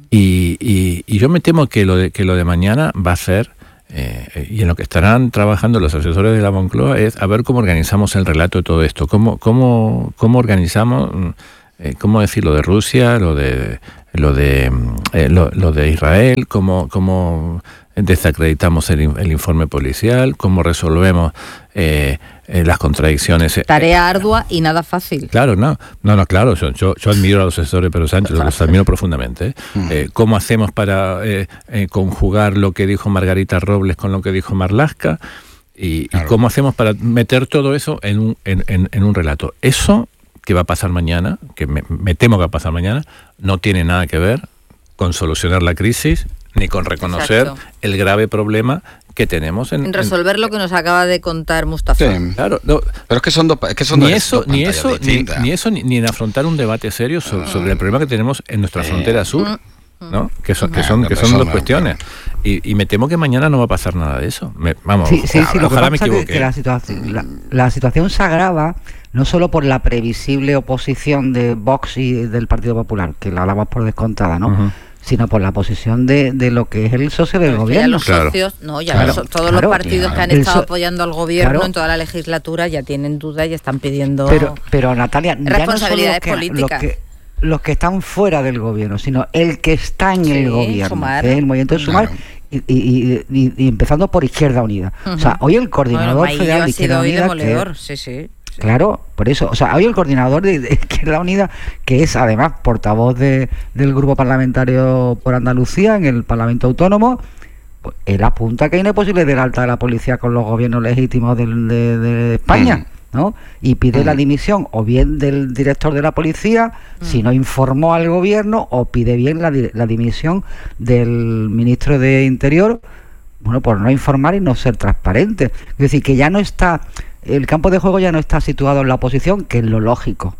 Y, y, y yo me temo que lo de, que lo de mañana va a ser, eh, y en lo que estarán trabajando los asesores de la Moncloa, es a ver cómo organizamos el relato de todo esto, cómo, cómo, cómo organizamos, eh, cómo decir lo de Rusia, lo de lo de eh, lo, lo de Israel, cómo, cómo desacreditamos el, el informe policial, cómo resolvemos eh, eh, las contradicciones. Tarea ardua y nada fácil. Claro, no, no, no, claro. Yo, yo, yo admiro a los asesores de Pedro Sánchez, los admiro profundamente. ¿eh? Uh-huh. Eh, ¿Cómo hacemos para eh, eh, conjugar lo que dijo Margarita Robles con lo que dijo Marlaska? Y, claro. y cómo hacemos para meter todo eso en un, en, en, en un relato. Eso que va a pasar mañana, que me, me temo que va a pasar mañana, no tiene nada que ver con solucionar la crisis ni con reconocer Exacto. el grave problema que tenemos en, en resolver en, lo que nos acaba de contar Mustafa. Sí, claro, no, pero es que son dos, es que son ni, dos, eso, dos ni eso, ni, ni eso, ni, ni en afrontar un debate serio sobre, uh, sobre el problema que tenemos en nuestra eh, frontera sur, uh, ¿no? Que son, que son, que son dos cuestiones. Y, y me temo que mañana no va a pasar nada de eso. Me, vamos, sí, sí, sí, ojalá me equivoque. Que, que la, situación, la, la situación se agrava no solo por la previsible oposición de Vox y del Partido Popular, que la hablamos por descontada, ¿no? Uh-huh. Sino por la posición de, de lo que es el socio del pero gobierno. Ya los claro. socios, no, ya claro. los, todos claro, los partidos claro. que han el estado so apoyando al gobierno claro. en toda la legislatura ya tienen dudas y están pidiendo pero, pero Natalia, responsabilidades ya no solo los que, políticas. Los que, los que están fuera del gobierno, sino el que está en sí, el gobierno, Sumar. Que es el movimiento de Sumar, claro. y, y, y, y empezando por Izquierda Unida. Uh-huh. O sea, hoy el coordinador bueno, federal de Izquierda Unida... Demoledor, que, sí, sí. Claro, por eso, o sea, hoy el coordinador de, de Izquierda Unida, que es además portavoz de, del grupo parlamentario por Andalucía en el Parlamento Autónomo, pues él apunta que hay una posible del alta de la policía con los gobiernos legítimos de, de, de España, mm. ¿no? Y pide mm. la dimisión o bien del director de la policía, mm. si no informó al gobierno, o pide bien la, la dimisión del ministro de Interior, bueno, por no informar y no ser transparente. Es decir, que ya no está... El campo de juego ya no está situado en la oposición, que es lo lógico.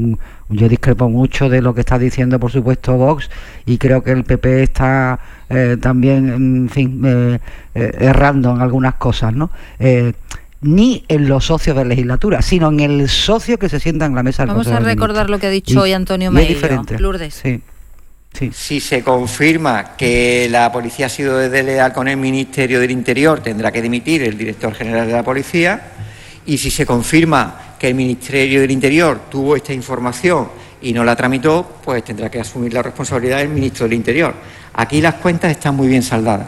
Yo discrepo mucho de lo que está diciendo, por supuesto, Vox, y creo que el P P está eh, también, en fin, eh, eh, errando en algunas cosas, ¿no? Eh, ni en los socios de legislatura, sino en el socio que se sienta en la mesa del Vamos a recordar lo que ha dicho y, hoy Antonio Meillo. Lourdes. Sí. Sí. Si se confirma que la policía ha sido desleal con el Ministerio del Interior, tendrá que dimitir el director general de la policía. Y si se confirma que el Ministerio del Interior tuvo esta información y no la tramitó, pues tendrá que asumir la responsabilidad del ministro del Interior. Aquí las cuentas están muy bien saldadas.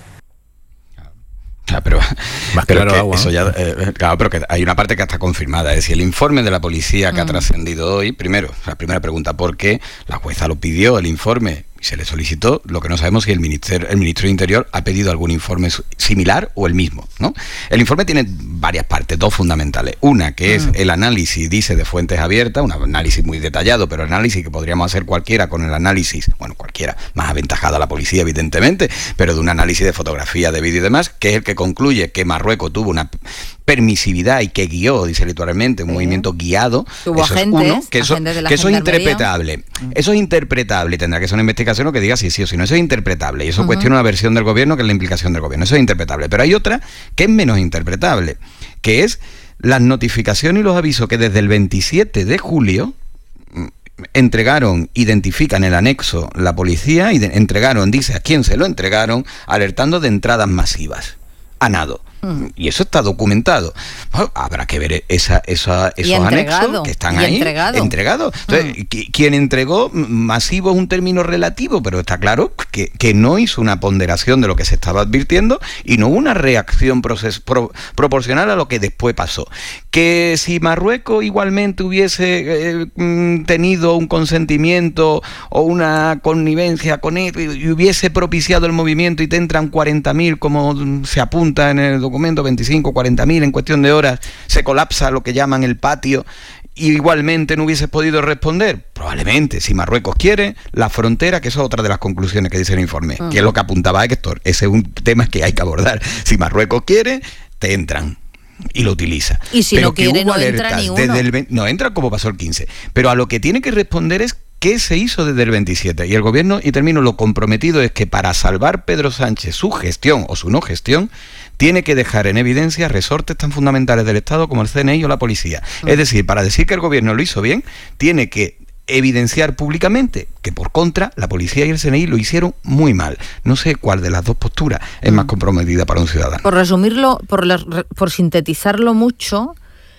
Ah, pero más pero claro, agua, eso ya, eh, claro, pero que hay una parte que está confirmada. Es decir, el informe de la policía que mm. ha trascendido hoy, primero, la primera pregunta, ¿por qué la jueza lo pidió, el informe? Y se le solicitó, lo que no sabemos es si el ministro, el ministro de Interior ha pedido algún informe similar o el mismo, ¿no? El informe tiene varias partes, dos fundamentales. Una, que es el análisis, dice, de fuentes abiertas, un análisis muy detallado, pero análisis que podríamos hacer cualquiera con el análisis, bueno, cualquiera, más aventajada la policía, evidentemente, pero de un análisis de fotografía, de vídeo y demás, que es el que concluye que Marruecos tuvo una permisividad y que guió, dice literalmente, un sí. movimiento guiado. Tuvo eso agentes, es uno, que eso, agentes de la que eso es interpretable. Mm. Eso es interpretable, tendrá que ser una investigación que diga si sí o si no. Eso es interpretable y eso uh-huh. cuestiona una versión del gobierno que es la implicación del gobierno. Eso es interpretable. Pero hay otra que es menos interpretable, que es las notificaciones y los avisos que desde el veintisiete de julio entregaron, identifican el anexo la policía y de, entregaron, dice a quién se lo entregaron, alertando de entradas masivas a nado. Mm. Y eso está documentado. Bueno, habrá que ver esa, esa, esos anexos que están ahí entregado. entregados. Entonces, mm. quien entregó, masivo es un término relativo, pero está claro que, que no hizo una ponderación de lo que se estaba advirtiendo y no hubo una reacción proces, pro, proporcional a lo que después pasó. Que si Marruecos igualmente hubiese eh, tenido un consentimiento o una connivencia con él y hubiese propiciado el movimiento y te entran cuarenta mil como se apunta en el documento, veinticinco, cuarenta mil en cuestión de horas, se colapsa lo que llaman el patio, y igualmente no hubieses podido responder. Probablemente, si Marruecos quiere, la frontera, que eso es otra de las conclusiones que dice el informe, uh-huh. que es lo que apuntaba Héctor, ese es un tema que hay que abordar. Si Marruecos quiere, te entran y lo utiliza. Y si pero no quiere, no entra ni uno. Desde el, no entra como pasó el quince. Pero a lo que tiene que responder es qué se hizo desde el veintisiete. Y el gobierno, y termino, lo comprometido es que para salvar Pedro Sánchez su gestión o su no gestión, tiene que dejar en evidencia resortes tan fundamentales del Estado como el C N I o la policía. Uh-huh. Es decir, para decir que el gobierno lo hizo bien, tiene que evidenciar públicamente que por contra la policía y el C N I lo hicieron muy mal. No sé cuál de las dos posturas es más comprometida para un ciudadano. Por resumirlo, por, la, por sintetizarlo mucho,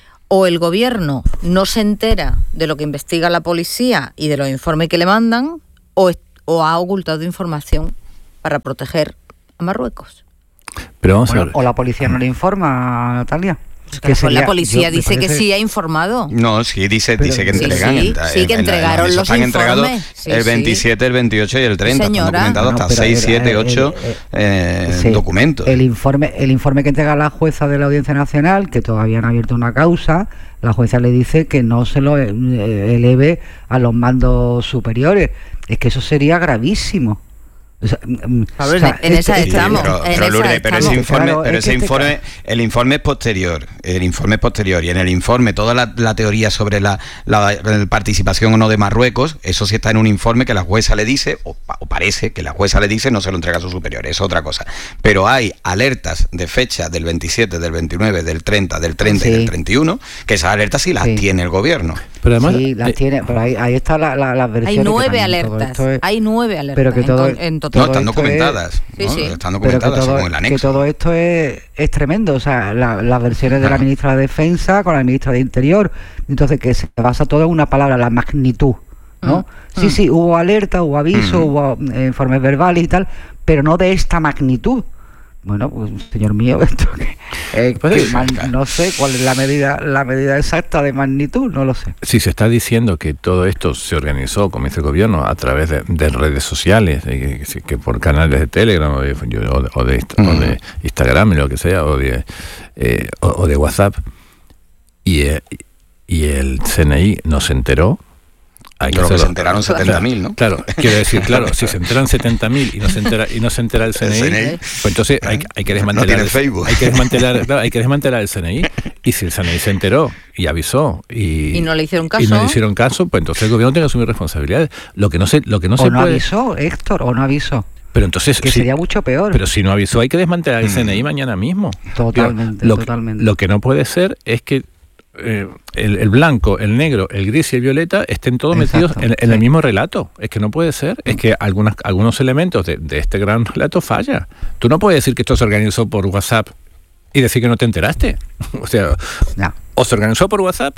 o el gobierno no se entera de lo que investiga la policía y de los informes que le mandan, o, o ha ocultado información para proteger a Marruecos. Pero vamos bueno, a ver. O la policía no le informa, Natalia. Que sería, la policía yo, dice parece... que sí ha informado. No, sí, dice, pero, dice que entregan. Sí, sí, el, sí que entregaron el, los están informes. entregados sí, el veintisiete, sí. el veintiocho y el treinta. Señora. Están documentados no, hasta seis, siete, ocho eh, sí, documentos. El informe, el informe que entrega la jueza de la Audiencia Nacional, que todavía no ha abierto una causa, la jueza le dice que no se lo eleve a los mandos superiores. Es que eso sería gravísimo. O sea, Pablo, o sea, en esa sí, estamos. Pero, en pero, esa Lourdes, pero ese informe, claro, pero es ese que informe este... el informe es posterior, el informe es posterior y en el informe toda la, la teoría sobre la, la, la participación o no de Marruecos, eso sí está en un informe que la jueza le dice, o, o parece que la jueza le dice, no se lo entrega a sus superiores, es otra cosa. Pero hay alertas de fecha del veintisiete, del veintinueve, del treinta, del treinta sí. y del treinta y uno, que esas alertas sí las sí. tiene el gobierno. Pero además, sí, las eh, tiene, pero ahí, ahí está la, la, las versiones. Hay nueve alertas, es, hay nueve alertas pero que todo, en, en total. No, están documentadas, es, ¿no? Sí, sí. Están documentadas todo, según el anexo. Que todo esto es, es tremendo, o sea, la, las versiones de la ministra de Defensa con la ministra de Interior, entonces que se basa todo en una palabra, la magnitud, ¿no? Mm. Sí, mm. sí, hubo alerta, hubo aviso, mm. hubo eh, informes verbales y tal, pero no de esta magnitud. Bueno, pues señor mío, esto que, eh, que man, no sé cuál es la medida la medida exacta de magnitud, no lo sé. Si se está diciendo que todo esto se organizó, como dice el gobierno, a través de, de redes sociales, que, que por canales de Telegram o de, o de, o de, uh-huh. o de Instagram, lo que sea, o de, eh, o, o de WhatsApp, y, eh, y el C N I no se enteró. Hay Creo que, que se enteraron setenta mil, ¿no? Claro, quiero decir, claro, si se enteran setenta mil y no se entera y no se entera el C N I, el C N I pues entonces hay, hay que desmantelar no Facebook. hay que desmantelar, claro, hay que desmantelar el C N I, y si el C N I se enteró y avisó y, y no le hicieron caso, y no le hicieron caso, pues entonces el gobierno tiene que asumir responsabilidades. Lo que no se lo que no o se no puede... avisó, Héctor, o no avisó. Pero entonces que sí, sería mucho peor. Pero si no avisó, hay que desmantelar el C N I mm. mañana mismo. Totalmente, lo, totalmente. Lo que no puede ser es que Eh, el, el blanco, el negro, el gris y el violeta estén todos Exacto, metidos en, en sí. el mismo relato. Es que no puede ser. Es que algunas, algunos elementos de, de este gran relato falla. Tú no puedes decir que esto se organizó por WhatsApp y decir que no te enteraste. O sea, no. o se organizó por WhatsApp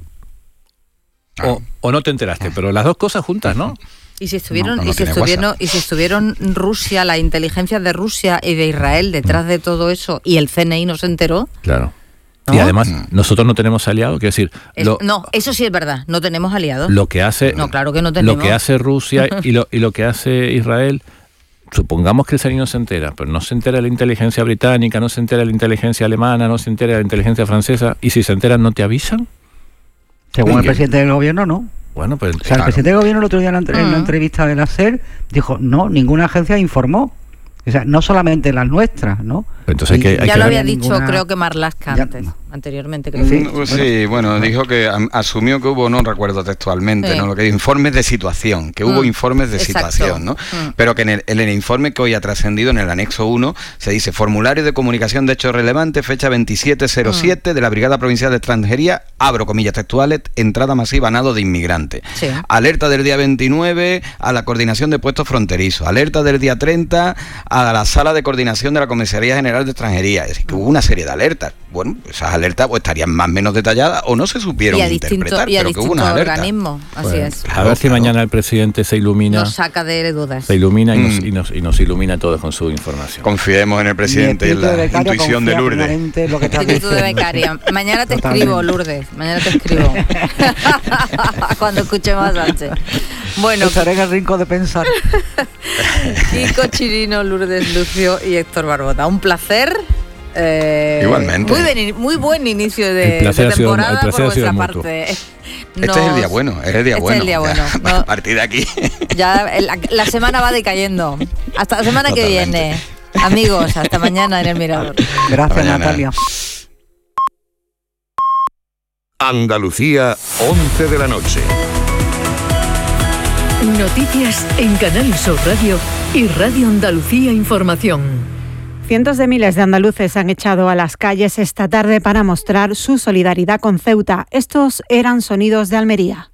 no. o, o no te enteraste. No. Pero las dos cosas juntas, ¿no? Y si estuvieron, no, no y si estuvieron, y si estuvieron Rusia, la inteligencia de Rusia y de Israel detrás mm. de todo eso, y el C N I no se enteró. Claro. ¿No? Y además, nosotros no tenemos aliados, quiero decir... Lo, no, eso sí es verdad, no tenemos aliados. Lo que hace... No, claro que no tenemos. Lo que hace Rusia y lo, y lo que hace Israel, supongamos que el C N I no se entera, pero no se entera la inteligencia británica, no se entera la inteligencia alemana, no se entera la inteligencia francesa, y si se enteran, ¿no te avisan? Según el presidente del gobierno, no. Bueno, pues... O sea, claro. El presidente del gobierno el otro día en, la, en una entrevista de la SER dijo, no, ninguna agencia informó. O sea, no solamente las nuestras, ¿no? Entonces hay que, hay ya que lo había dicho, ninguna... creo que Marlaska antes. anteriormente. Creo sí, que. sí, bueno, dijo que asumió que hubo, no recuerdo textualmente, sí. ¿no? Lo que informes de situación, que mm. hubo informes de Exacto. situación, ¿no? Mm. Pero que en el, en el informe que hoy ha trascendido, en el anexo uno, se dice formulario de comunicación de hechos relevantes, fecha veintisiete cero siete mm. de la Brigada Provincial de Extranjería, abro comillas textuales, entrada masiva a nado de inmigrantes. Sí. Alerta del día veintinueve a la coordinación de puestos fronterizos. Alerta del día treinta a la sala de coordinación de la Comisaría General de Extranjería. Es decir, que hubo una serie de alertas. Bueno, esas alertas pues estarían más o menos detalladas o no se supieron y a interpretar, y a pero que hubo una alerta. Organismo, así bueno, es. Claro, a ver si claro. mañana el presidente se ilumina. Nos saca de dudas. Se ilumina y, mm. nos, y, nos, y nos ilumina a todos con su información. Confiemos en el presidente y en la de intuición de Lourdes. Lo que espíritu de becaria. Mañana te Totalmente. escribo, Lourdes. Mañana te escribo. Cuando escuchemos a Sánchez. Bueno, estaré en el rincón de pensar. Kiko Chirino, Lourdes Lucio y Héctor Barbota. Un placer. Eh, Igualmente. Muy, ben, muy buen inicio de, de temporada sido, por vuestra parte. Nos, este es el día bueno, es el día este bueno. Es el día bueno. Ya, no, a partir de aquí. Ya la, la semana va decayendo. Hasta la semana Totalmente. que viene. Amigos, hasta mañana en El Mirador. Gracias, Natalia. Andalucía, once de la noche. Noticias en Canal Sur Radio y Radio Andalucía Información. Cientos de miles de andaluces han echado a las calles esta tarde para mostrar su solidaridad con Ceuta. Estos eran sonidos de Almería.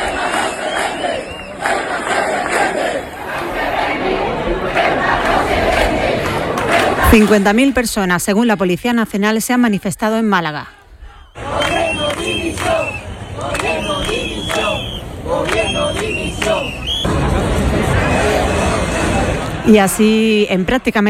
cincuenta mil personas, según la Policía Nacional, se han manifestado en Málaga. Gobierno dimisión, gobierno dimisión, gobierno dimisión. Y así, en prácticamente